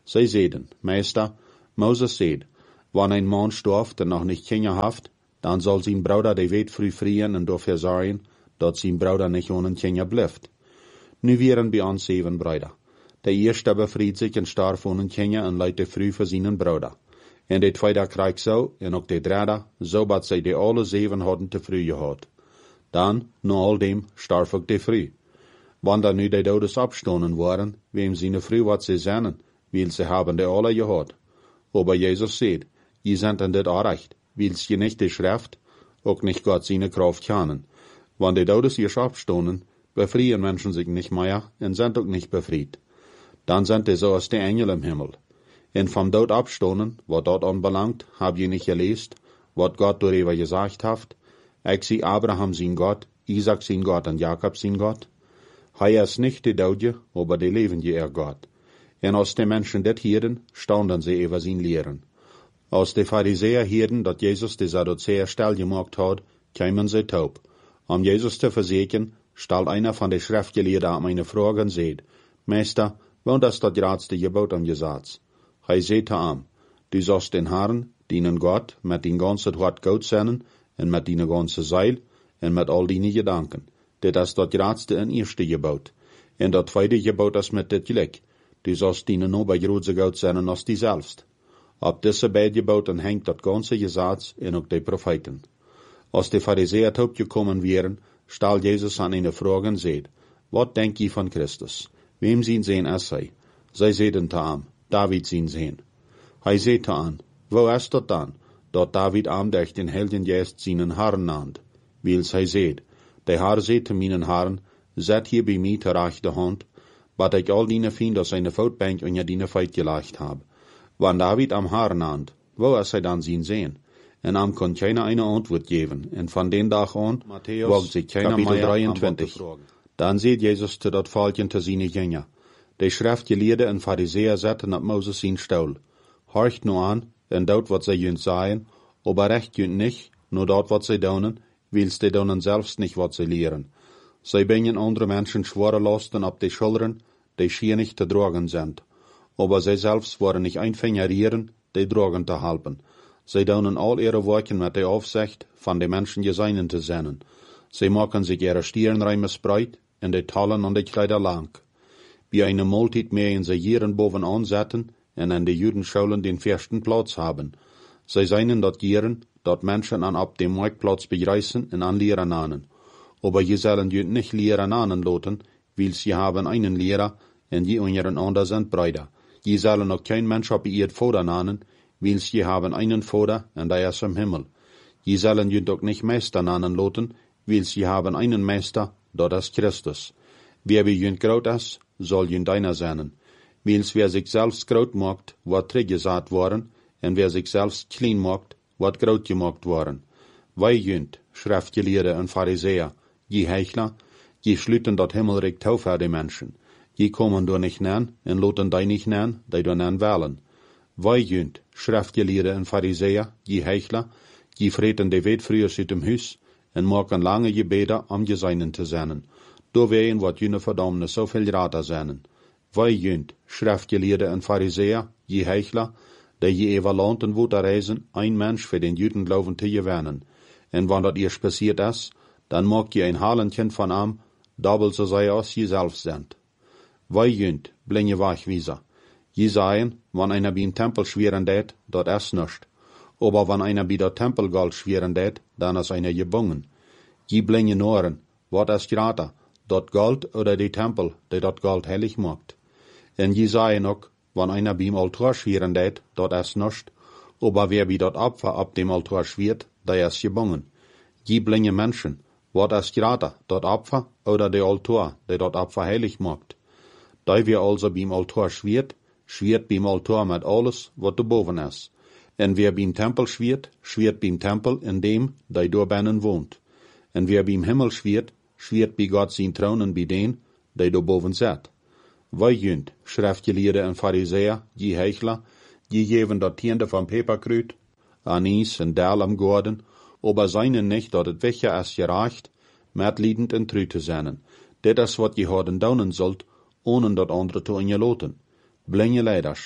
Zij zeiden, Meester, Moses zeid, wanneer een man storft en nog niet Kinder haft, dan zal zijn bruder de wet früh vrien en dafür zorgen, dat zijn bruder niet ohne Kinder blijft. Nu wären bij ons zeven Brüder. Der eerste befried sich en starf ohne Kinder en leidt de früh voor zijn bruder. En de tweede kreeg zo, en ook de derde, zo dat zij de alle zeven hadden te früh gehad. Dan, na al dem, starf ook de früh. Wanneer nu de dodes opstonden waren, wem zijn früh wat ze zennen, wil ze hebben de alle gehad. Aber Jesus sagt, je sind in dit recht, wils je nicht die Schrift, ook nicht Gott seine Kraft kennen. Wann die Todes ihr abstonden, befrieren Menschen sich nicht mehr und sind auch nicht befried. Dann sind die so als die Engel im Himmel. Und vom Tod abstonden, was dort anbelangt, hab je nicht gelesen, was Gott darüber gesagt hat. Ich sie Abraham sein Gott, Isaac sein Gott und Jakob sein Gott. Hij ist nicht die Dode, aber die levende er Gott. En als die Menschen dit hielden, staunden sie über sein Lehren. Als die Pharisäer hielden, dat Jesus die Sadduzäer still gemacht hat, kämen sie taub. Um Jesus zu verseken, stellt einer von den Schriftgelehrten an meine Frage und sagt, Meister, wann ist das gradste Gebot am Gesetz? Hij sagt zu ihm, du sollst den Herrn, deinen Gott, mit dein ganzes Hart Gott sennen, und mit deiner ganzen Seil, und mit all deine Gedanken. Dit ist das gradste en eerste Gebot. En dat tweede Gebot ist mit dit gelijk. Du sollst deine Nachbar große Gott sennen als die selbst. Ab diese beiden Geboten hängt das ganze Gesetz und auch die Propheten. Als die Pharisäer taub gekommen wären, stellt Jesus an eine Frage und sagt, was denkt ihr von Christus? Wem sind sie es sei? Sie sagten zu ihm, David sind sie. Er sagt zu ihm, wo ist das dann, dat David am durch den Heiligen Geist seinen Herrn nannt? Wils er sagt, der Herr sagt zu meinen Herren, set hier bei mir zur rechten Hand, wat ich all deine Feinde aus seiner Voetbank unter deine Feit gelegt habe. Wann David am Herrn nannt, wo ist er dann sein Sehen? En am kon keiner eine Antwort geben, en von den Tag an wagt sich keiner mehr dreiundzwanzig. Dann sieht Jesus zu dat Falken zu seine Jünger. Die Schriftgelehrten en Pharisäer setzen ab Moses sein Stuhl. Horcht nur an, en dort wat sie jünt sagen, aber recht jünt nicht, nur dort wat sie daunen, wils die daunen selbst nicht wat sie lehren. Sie bringen andere Menschen schwere Lasten ab die Schultern, die schier nicht zu tragen sind. Aber sie selbst wollen nicht einfingerieren, die tragen zu halten. Sie daunen all ihre Worte mit der Aufsicht, von den Menschen Geseinen zu sehen. Sie machen sich ihre Stirnreimes breit, und die Tallen und die Kleider lang. Wie eine Multit mehr sie Jieren boven ansetzen, und in die Judenschulen den ersten Platz haben. Sie seien dort Jieren, dort Menschen an ab dem Marktplatz begreißen und an Lehren ahnen. Aber je sollen jüd nicht Lehren ahnen loten, weil sie haben einen Lehrer, und je unseren anderen sind Brüder. Je sollen auch kein Mensch ab ihr Vater ahnen, weil sie haben einen Vater, und der ist im Himmel. Je sollen jüd auch nicht Meister ahnen loten, weil sie haben einen Meister, dort ist Christus. Wer bei jüd groß ist, soll jüd einer sein. Weil wer sich selbst groß macht, wird zurückgesagt worden, und wer sich selbst klein macht, wird groß gemacht worden. Wij jünd, Schriftgelehrte und Pharisäer, je Heuchler, je schlüten dat Himmelreich tau für die Menschen. Je kommen du nicht nähen, und loten die nicht nähen, die du nähen wollen. Wij jünd, Schriftgelehrte und Pharisäer, je Heuchler, je freten die Wet früher aus dem Haus, und machen lange Gebete, um Geseinen zu sehnen. Du wehen wat jüne Verdammnis so viel Rater sehnen. Wij jünd, Schriftgelehrte und Pharisäer, je Heuchler, die je evaluanten woter reisen, ein Mensch für den Judenglauben zu gewinnen. Und wenn dat ihr passiert ist, dann mag je ein Halentchen von ihm, doppelt so sei als je selbst sind. Wij jünd, blinge Wachwieser. Je sagen, wenn einer beim Tempel schweren tät, dort ist nicht. Aber wenn einer bei der Tempelgold schweren tät, dann ist einer gebungen. Je blinge Noren, wat ist grater, dort Gold oder die Tempel, die dort Gold heilig macht. Und je sagen auch, wenn einer beim Altar schweren tät, dort ist nicht. Aber wer bei dort Opfer ab dem Altar schwert, der ist gebungen. Je blinge Menschen, wat ist grater, dort Opfer oder der Altar, der dort Opfer heilig macht. Da wer also beim Altar schwert, schwert beim Altar mit alles, wat da boven ist. En wer beim Tempel schwert, schwert beim Tempel in dem, der dort binnen wohnt. En wer beim Himmel schwert, schwert bei Gott sein Thronen bei den, der da boven sitzt. Wij jünd, Schriftgelehrte und Pharisäer, je Heuchler, je geven dat Tiende von Peperkruid, Anis und Dal am Gorden, aber seinen nicht, dat het Wächer ist gereicht, mitliedend und treu zu sein. Dit is wat je houden daunen sollt, ohne dat andere zu ingeloten. Blinge Leiders,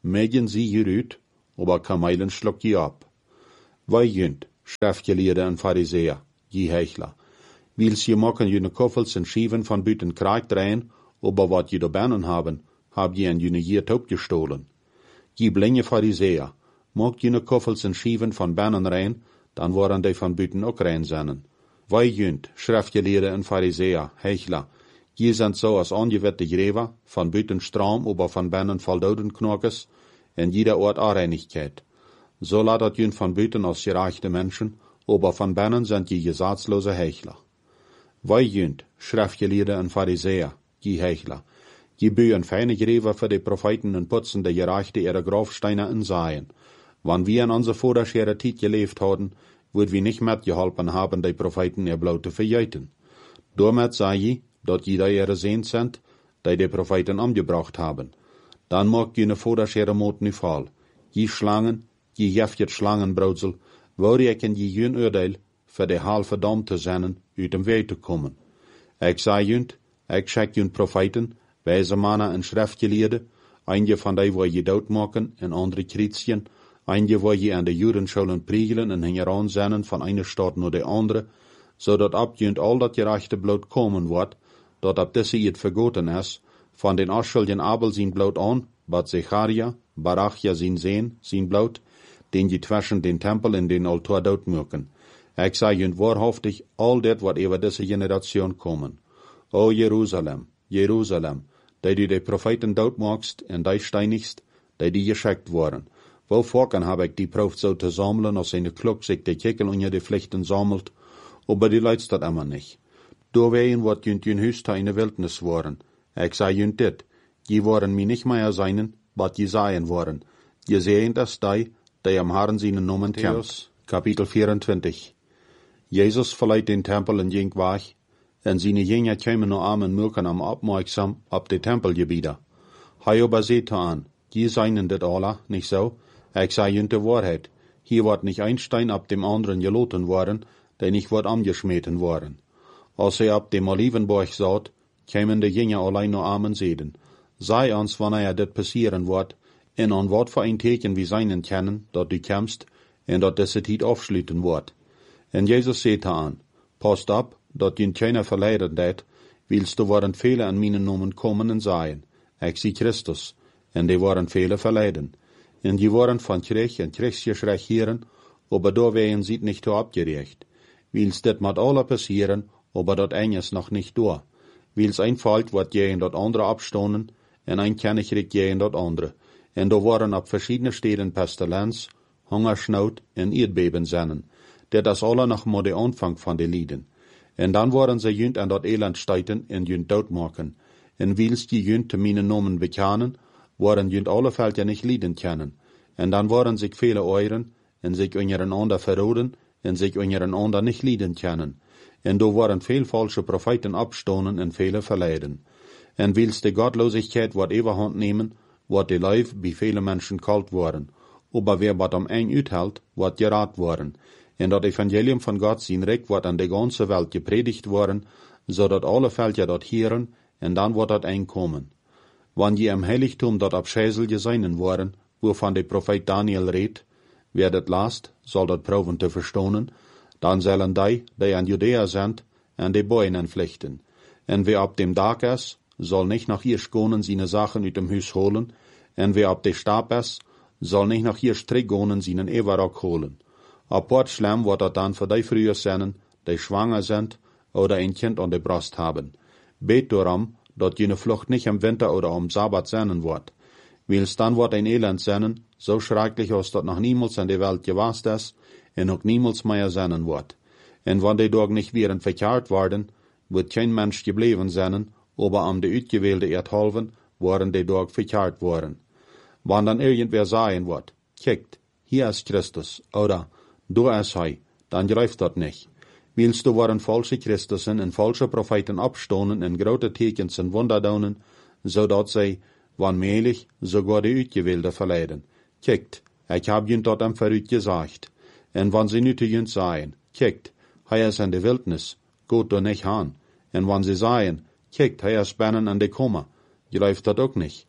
Mägen sie gerüht, aber Kamelen schluck je ab. Wei jünt, Schriftgelehrte und Pharisäer, je Heuchler. Wils je mocken jene Koffels und Schieven von büten Kraag dreien, aber wat je do Bernen haben, hab je an jene je Taub gestohlen. Je blinge Pharisäer, mogt jene Koffels und Schieven von Bernen rein, dann waren die von büten auch rein sennen. Wei jünt, Schriftgelehrte und Pharisäer, Heuchler, je sind so als angewette Gräber, von büten Strom, aber von Bernen voll Dodenknorkes, in jeder Ort Areinigkeit. So ladet jün von büten als gereichte Menschen, aber von Bernen sind je gesatzlose Heuchler. Wei jünt, Schriftgelehrte und Pharisäer, je Heuchler, je bühen feine Gräber für die Propheten und putzen der Gereichte ihre Grabsteine in Seien. Wann wir in unserer vorderschere Zeit gelebt haben, würd wir nicht mitgeholfen haben, die Propheten ihr Blut zu verjeiten. Damit sei je, dort jeder ihre Sehnt sind, die die Propheten umgebracht haben. Dann mag jene vorderschere Mut nicht fall. Je Schlangen, je jeftet Schlangenbrautsel, wo ich in je jün Urteil, für die Hal verdammt zu sein, uit dem Weg zu kommen. Ich sei jünt, ich schick jünt Propheten, weise Männer und Schriftgelehrte, einige von die, wo je dood machen, und andere Chrétien, einige, wo je an de Judenschulen priegelen und hingeran sennen von einer Stadt nur de andere, so dat ab jünt all dat gerechte Blut kommen wird, dat ab disse it vergoten is, von den Ascheljen Abel sin Blut an, bat Zecharia, Barachja sin Sehn, sin Blut, den je zwischen den Tempel in den Altar dood möken. Ich sei jünt wahrhaftig, all dat wat über diese Generation kommen. O Jerusalem, Jerusalem, die du die Propheten dood magst und die steinigst, die die geschickt worden. Wo vorken hab ich die Proft so zu sammeln, als eine Kluck sich die Kickel unter die Pflichten sammelt, aber die leidst dat immer nicht. Doorwegen wat jünt jün Hüste in der Wildnis worden. Ich sei jünt dit, die waren mi nicht mehr seinen, wat die seien waren. Je sehen das die, die am Herrn seinen Namen kämpft. Kapitel vierundzwanzig. Jesus verleiht den Tempel in jink weg, en seine Jünger kämen nur armen Mürken am aufmerksam ab de Tempelgebiete. Hei aber seht an, die seien dit alle, nicht so? Ich sei jünt de Wahrheit. Hier wird nicht ein Stein ab dem anderen geloten worden, der nicht wird angeschmeten worden. Als er ab dem Olivenberg saht, kämen de Jünger allein nur armen Seden. Sei uns, wann er dit passieren wird, en an wat für ein Teken wie seinen kennen, dort du kämst, en dort diese Tiet aufschlüten wird. En Jesus seht an, passt ab, dat jün keiner verleiden dat, willst du waren viele an meinen Namen kommen und seien, ich sie Christus, en die waren viele verleiden. En die waren von Krieg und Kriegsgeschrei hieren, aber da wären sie nicht so abgerecht. Willst dat mat alle passieren, aber dat eines noch nicht da. Willst einfällt, wat jähen dat andere abstonen, en ein Kennigrik jähen dat andere. En da waren ab verschiedene Städten Pestilenz, Hungersnot en Erdbeben sennen, der das alle noch mal der Anfang von de Lieden. En dann waren sie jünt an dat Elend steiten en jünt dood machen. En willst die jünt te meinen Namen bekennen, waren jünt alle Feld ja nicht Lieden kennen. En dann waren sich viele euren, en sich untereinander verroden, en sich untereinander nicht Lieden kennen. En do waren viel falsche Propheten abstonen en viele verleiden. En willst die Gottlosigkeit wat Überhand nehmen, wat die Leib bei viele Menschen kalt worden. Aber wer wat am eng uthält, wat gerat worden. En dat Evangelium von Gott sin Reck wat an de ganze Welt gepredigt worden, so dat alle Völker ja dat hieren, en dann wird dat eng kommen. Wann je im Heiligtum dat abschäsel geseinen worden, wovon der Prophet Daniel redt, wer dat last, soll dat proben te verstonen, dann sollen die, die an Judäa sind, an die Bäunen flechten. En wer ab dem Tag is, soll nicht nach ihr schonen seine Sachen uit dem Hus holen, en wer ab de Stab is, soll nicht nach ihr Strickgonen seinen Everrock holen. Apart schlimm wird dat dann für die früher sein, die schwanger sind oder ein Kind an der Brust haben. Bet darum, dat jene Flucht nicht im Winter oder am Sabbat sein wird. Wils dann wird ein Elend sein, so schrecklich, als dat noch niemals in der Welt gewast ist, en auch niemals mehr sein wird. En wann die Tag nicht wären verkehrt worden, wird kein Mensch geblieben sein, aber am de uitgewählte Erdhalven waren die Tag verkehrt worden. Wann dann irgendwer sagen wird, kickt, hier ist Christus, oder du ist hei, dann greift dat nicht. Willst du waren falsche Christusen und falsche Propheten abstonen en grote Tekens en Wunderdonen, so dat sie, wann mehlig, sogar die Uitgewählte verleiden. Kickt, ich hab jünt dat am Verrüt gesagt. En wann sie nüte jünt seien, kickt, hei is in de Wildnis, gut du nicht han. En wann sie seien, kickt, hei is bennen an de Kummer, greift dat auch nicht.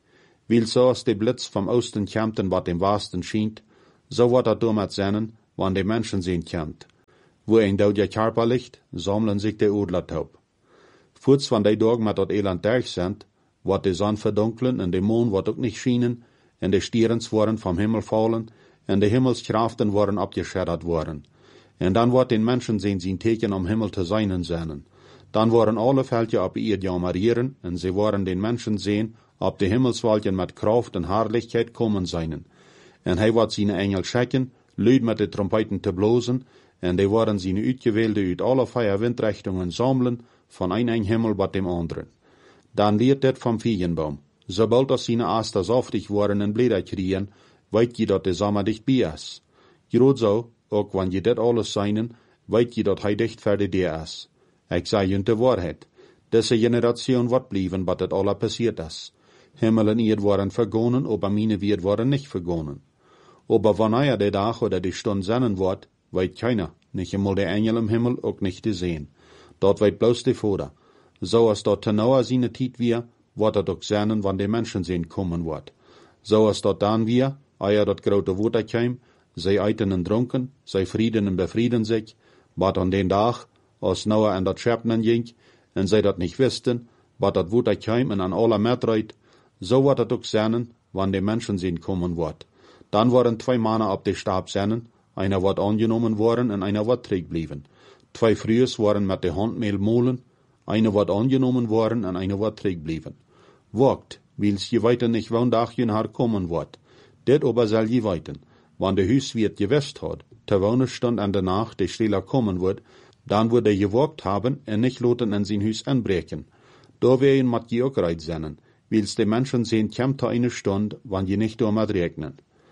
Weil so als de Blitz vom Osten kämt en wat dem Westen schient, so wat dat damit sennen, wann de Menschen sehen kämt. Wo ein Daudia Karpa liegt, sammeln sich de Odler taub. Voorts van die Dorg met dat Eland derg sind, wat de Sonne verdunkelen en de Mond wat ook nicht schienen, en de Stierens worden vom Himmel fallen, en de Himmelskraften worden abgeschreddert worden. En dan wordt den Menschen sehen zijn teken am Himmel te seinen sennen. Dan worden alle Veldje op ihr jamarieren, en sie worden den Menschen sehen, ob de Himmelswalken met Kraft en Herrlichkeit kommen seinen. En hij wordt zijn Engel schicken, luid met de trompeten te blozen, en die worden zijn uitgewählte uit alle vier Windrichtungen sammeln, von ein ein Himmel wat dem anderen. Dan leert det vom Feigenbaum. Sobald das seine Aster saftig worden en Blätter kriegen, weet je dat de Sommer dicht bij is. Groot zo, ook wanneer je dit alles seinen, weet je dat hij dicht verder der is. Ik zei je de waarheid. Deze Generation wordt blijven wat het alle passiert is. Himmel en Erd worden vergonnen, aber meine wird worden nicht vergonnen. Aber wanneer der Tag oder die Stunde sennen wordt, weet keiner, nicht einmal der Engel im Himmel, auch nicht te sehen. Dort weet bloß de Vater. So als dort tenauer seine Tiet wir, wordt dat ook sennen, wann de Menschen sehen kommen wordt. So als dort dan wir, eier dat grote Water käm, zij eiten en dronken, zij frieden en befrieden sich, wat an den Tag, als Noah en dat Schöpfen ging, en zij dat nicht wisten, wat dat Water käm en an aller Metreit, so wordt dat ook sennen, wann de Menschen sehen kommen wordt. Dan worden twee mannen op de Stab sennen, einer wordt angenommen worden en einer wordt terugblieben. Twee Frühes worden met de Handmehl molen, einer wordt angenommen worden en einer wordt terugblieben. Wacht, wils je weiter nicht wann dag je haar kommen wordt. Dit aber zal je weiten. Wann de Huiswirt gewest hat, ter wonen stund an der Nacht de Stehler kommen wird, dan wird er gewagt haben en nicht loten en zijn Huis anbreken. Da wir ihn mat je ook reit sennen, wils de Menschen sehen kämt er eine Stund, wann je nicht damit regnen.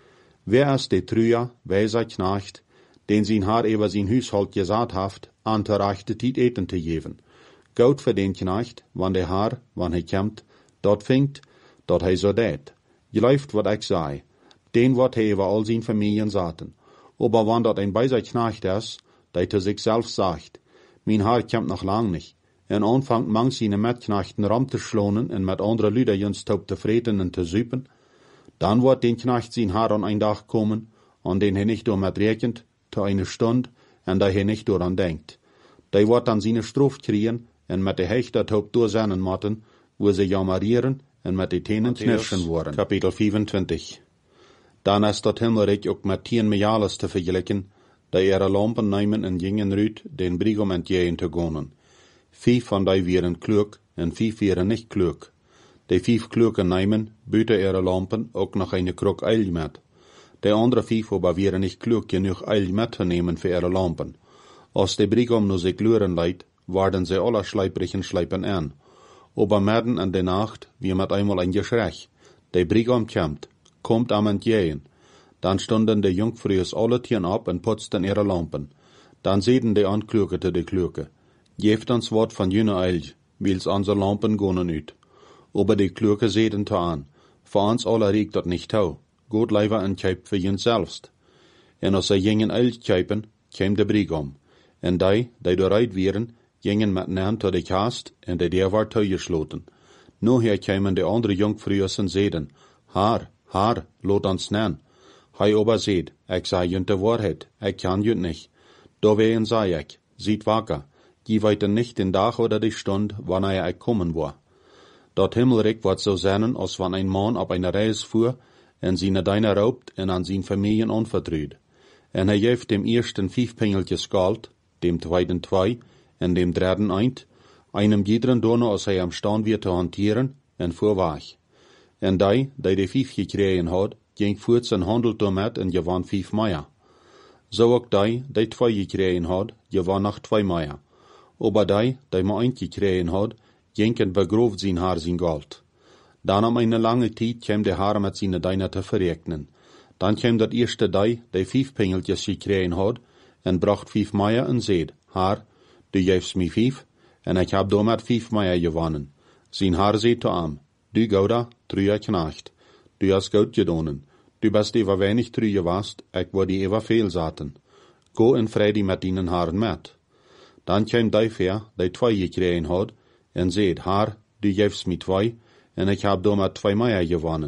Wer ist de Trüer, weiser Knecht, den sin Haar über sin Hushalt gesagt haft, an der rechte Tiet eten te geven. Goud für den Knecht, wann de Haar, wann hij kämt, dort fingt, dort hij so deit. Je läuft wat ik sei. Den wat hij über all sin Familien saten. Aber wann dort ein weiser Knecht is, dat er sich selbst sagt, mein Haar kämt noch lang nicht. En anfangt mang sine Metknechten ram te schlonen en met andere Lüder jens taub te vreten en te zuipen, dan wordt den Knecht zijn Haar an ein Dag kommen, an den hij nicht door met rekent, te eine Stund, en dat hij nicht door aan denkt. Die wordt dan zijn Strof kriegen, en met de Hechter taub doorzennen matten, wo ze jamarieren, en met de tenen knirschen worden. Kapitel vierentwintig. Dan is dat Himmelrijk ook met tien Mejales te vergelijken, dat ihre Lampen nemen en gingen ruut, den Brigom entgegen te gonen. Vijf van die wieren klug, en vijf wieren nicht klug. Die vijf klugen nemen, buiten ihre Lampen, ook nog eine krok eil met. Die andere vijf aber wieren nicht klug genug eil met te nemen für ihre Lampen. Als de Brigom nu sich luren leidt, waren sie alle schleiprigen Schleipen an. Aber midden in de Nacht, wie met einmal ein Geschrech. De Brigom kämmt, kommt am entgegen. Dan stunden de Jungfrühes alle Tieren ab en putzten ihre Lampen. Dan zeiden de Anklugete de Kluge. Geeft ons wat van jene eil, wils onze Lampen gonen uit. Aber die Kluge zeiden te aan. Voor ons alle riekt dat nicht hou. Goed leiver en kjip voor jen selbst. En als ze gingen eil kjipen, kwam de Brigom. En die, die doorrijd wieren, gingen met naam tot de kast en de deur werd toegesloten. Nu her kwamen de andere Jungfrühes en zeiden, Haar, haar, lot ons naam. Hij aber zeid, ik zei junt de waarheid, ik kan junt nicht. Dowegen zei ik, ziet wakker, je weet nicht den Tag oder die Stund, wanneer ik kommen war. Dat Himmelrijk wordt zo zijn, als wann ein Mann op eine Reis fuhr, en seine Deine raubt en an zijn Familien anvertruht. En hij geeft dem ersten vijf Pengeltjes Geld, dem zweiten zwei, en dem dritten eint, einem jederen Donner, als hij am Stand wird te hantieren, en voorwaag. En die, die de vijf gekregen had, ging voort en handelt damit en gewann vijf Meier. Zo ook die, die twee gekregen had, gewann nog twee Meier. Aber die, die maar eint gekregen had, ging en begrooft zijn haar zijn Geld. Dan om eine lange tijd kwam de haar met zijn Deiner te verrekenen. Dan kwam dat eerste die, die vijf Pengeltjes gekregen had, en bracht vijf Meier en zeid, Haar, du geefst mij vijf, en ik heb damit vijf Meier gewonnen. Zijn haar zeid te am, du gouda, truier knecht, du hast goud gedonen, du bist ever wenig true gewast, ik word die ever veel zaten. Go en vredi met dienen haren met. Dan kwam die ver, die twee gekregen had, en zeid, Haar, du geefst mij twee, en ik heb damit twee Meier gewonnen.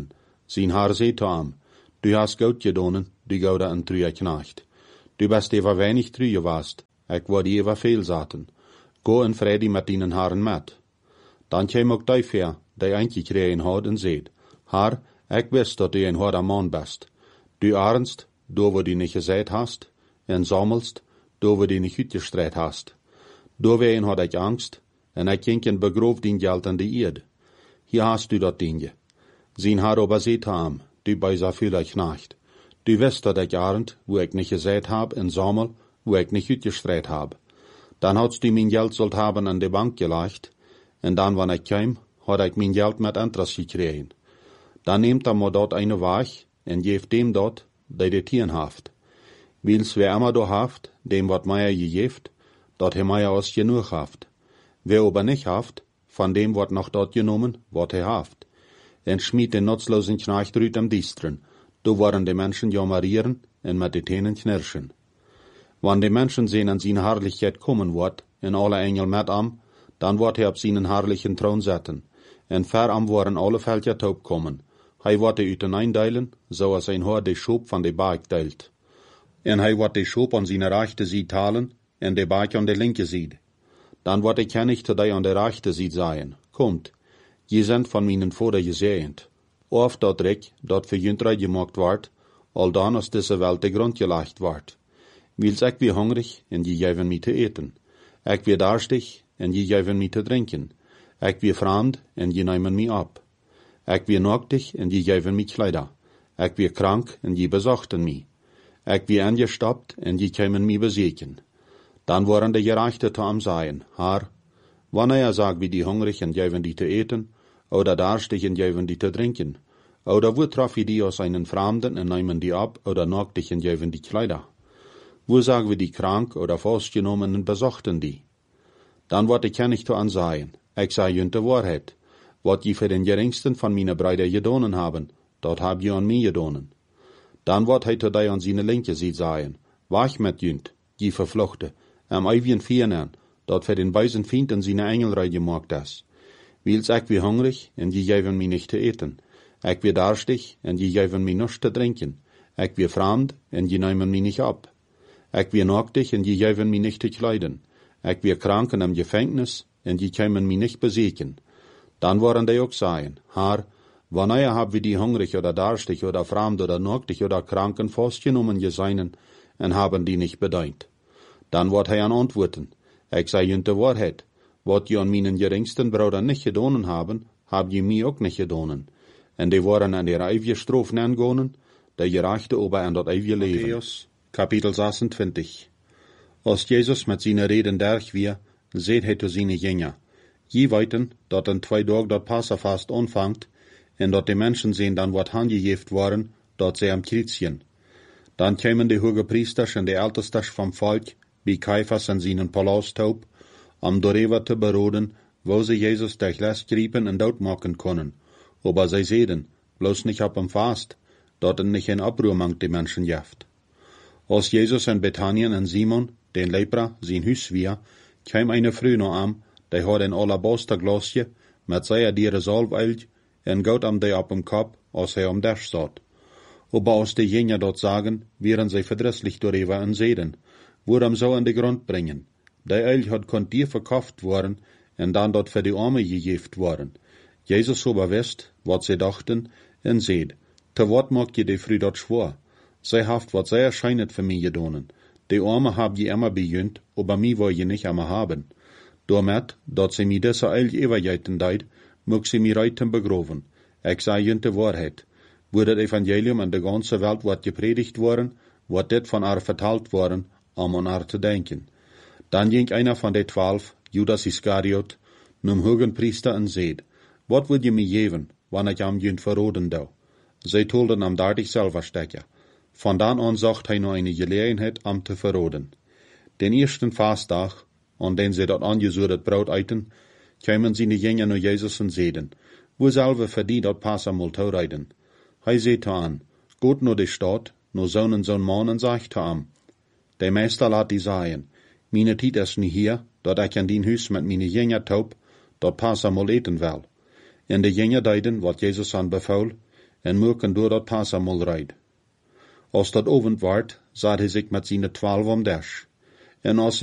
Zijn haar zei te hem, du hast goed gedonen, du goude en truie knacht. Du best eva weinig true geweest, ik word eva veel zaten. Go en vrede met dienen haren met. Dan kwam ook die ver, die eindje kregen had en zeid, haar, ik wist dat du een harde man best. Du arnst, do wo du niet gezegd hast, en sammelst, do wo du niet uitgestrijd hast. Do ween had ik angst, en ik ging en begroof dien geld in de eerd. Hier hast du dat dingje. Zijn haar ober zeet hem, du bijza veel knacht. Du wist dat ik arend, wo ik niet gezegd heb, en sammel, wo ik niet uitgestrijd heb. Dan hadst du mijn geld zult hebben aan de bank gelegd, en dan, wanneer ik kwam, had ik mijn geld met interest gekregen. Dan neemt hij maar dat eine weg, en geeft dem dat, die de tien heeft. Wils wer immer do haft, dem wat mij gegeeft, dat hij mij als genoeg heeft. Wer aber nicht haft, van dem wordt nog dat genomen, wat hij haft. En schmiet den nutzlosen Knecht uit am Diestren, do worden de Menschen jammerieren en met de tenen knirschen. Wann de Menschen sehen an zijn Herrlichkeit kommen wordt, en alle Engel met am, dan wordt hij op zijn herrlichen troon zetten, en ver am worden alle Völker taub kommen. Hij wordt de uiteinden, zoals een hoor de schoop van de baak deilt. En hij wordt de schoop aan zijn rechte zijde talen, en de baak aan de linke zijde. Dan wordt ik kennig te die aan de rechte zijde zeggen, komt, je zijn van mijn vader gezegend. Of dat ik, dat voor juntrij gemaakt wordt, al dan als deze welt de grond gelegd wordt. Wils ik weer hongrig, en je geven mij te eten. Ik weer darstig, en je geven mij te drinken. Ik weer vreemd, en je nemen mij op. Ik weer naaktig, en je geven mij kleider. Ik weer krank, en je bezochten mij. Ik weer angestapt, en je komen mij bezieken. Dan worden de gerechten te hem zeggen, haar, wanneer sagt wie die hongrig en geven die te eten, oder darstig en geven die te drinken, oder wo traf je die aus einen Fremden en nemen die ab, oder naaktig en geven die kleider? Wo sagen wir die krank oder festgenommen en bezochten die? Dan wordt ik kennig te aan zeggen, ik zei junt de waarheid. Wat je voor den geringsten van mijn Brüder gedonen haben, dat heb je aan mij gedonen. Dan wordt hij te die aan zijn linke zijde zeggen, wacht met junt, je vervluchte, am ewigen Viernen, dat voor den weisen Feind in zijn Engelrei gemaakt is. Wils ik weer hongrig, en je geven mij niet te eten. Ik weer darstig, en je geven mij nichts te drinken. Ik weer vreemd, en je nemen mij niet op. Ik weer naaktig, en je geven mij niet te kleiden. Ik weer krank en am Gefängnis, en je komen mij niet bezieken. Dan worden die ook zeggen, haar, wanneer haben wir die hungrig oder darstig oder fremd oder naaktig oder kranken festgenommen geseinen, en haben die nicht bedient. Dan wordt hij aan antwoorden, ik zei junt de waarheid, wat je aan mijn geringsten broeder niet gedonen hebben, heb je mij ook niet gedonen. En die worden aan de eeuwige straf aangonen, de gerechte ober aan dat eeuwige leven. Matthäus, Kapitel zesentwintig. Als Jezus met zijn reden derg weer, zeet hij te zijn jünger, je weten, dat in twee dagen dat Passafast aanvangt, en dat de mensen zien dan wat handgegeven worden, dat zij am kritsen. Dan kwamen de hoge priesters en de ältestes vom volk, bij Caiphas en zijn palasthoop, om daarover te beroden, wo ze Jezus der les griepen en doodmaken konden. Aber zij zeiden, bloos niet op hem vast, dat er niet een oproer mangt de mensen jeft. Als Jezus en Bethanien en Simon, den lepra, zijn huis weer, kwam eine vrouw naar hem, die had een alabasterglasje, met zeer diere zalföl, en goud am die op hem kop, als hij om der zat. Aber als de jünger dat sagen, wären zij verdrisslich darüber en zeiden, worum zou aan de grond brengen. Die öl had kon dir verkauft worden, en dan dat voor de armen gegeven worden. Jezus aber wist, wat zij dachten, en zeid, te wat maakt je de vrouw dat schwor? Zij haft wat zij erscheinet voor mij gedonen. De armen hab je immer bejunt, aber mij wil je niet immer haben. Doormet, dat zij mij deze öl eeuwigheten deed, mag sie mij reiten begroven. Ik zei junt de waarheid. Wo das Evangelium in der ganzen Welt wordt gepredigt worden, wordt dit van haar verteld worden, om aan haar te denken. Dan ging einer van de twaalf, Judas Iscariot, num hogen priester en zeid, wat wil je mij geven, wanneer ik am junt verroden dou? Zij tolden am dertig Silberstecker. Van dan an zocht hij nog eine Gelegenheit am te verroden. Den eersten Fastdag, an den sie dat angesudet Braut eiten, kwamen sie de Jünger naar Jezus en zeiden, wo selve verdient dat Passamol toereiden? Hij zei te aan, goed naar de stad, naar zo'n en zo'n man en zegt te hem, de meester laat die zeggen, meine tijd is niet hier, dat ik in dien huis met meine Jünger taub, dat Passamol eten wil. En de Jünger deiden, wat Jezus aan beval, en moeken door dat Passamol rijd. Als dat ovend waard, zat hij zich met zijn twaalf om des. En als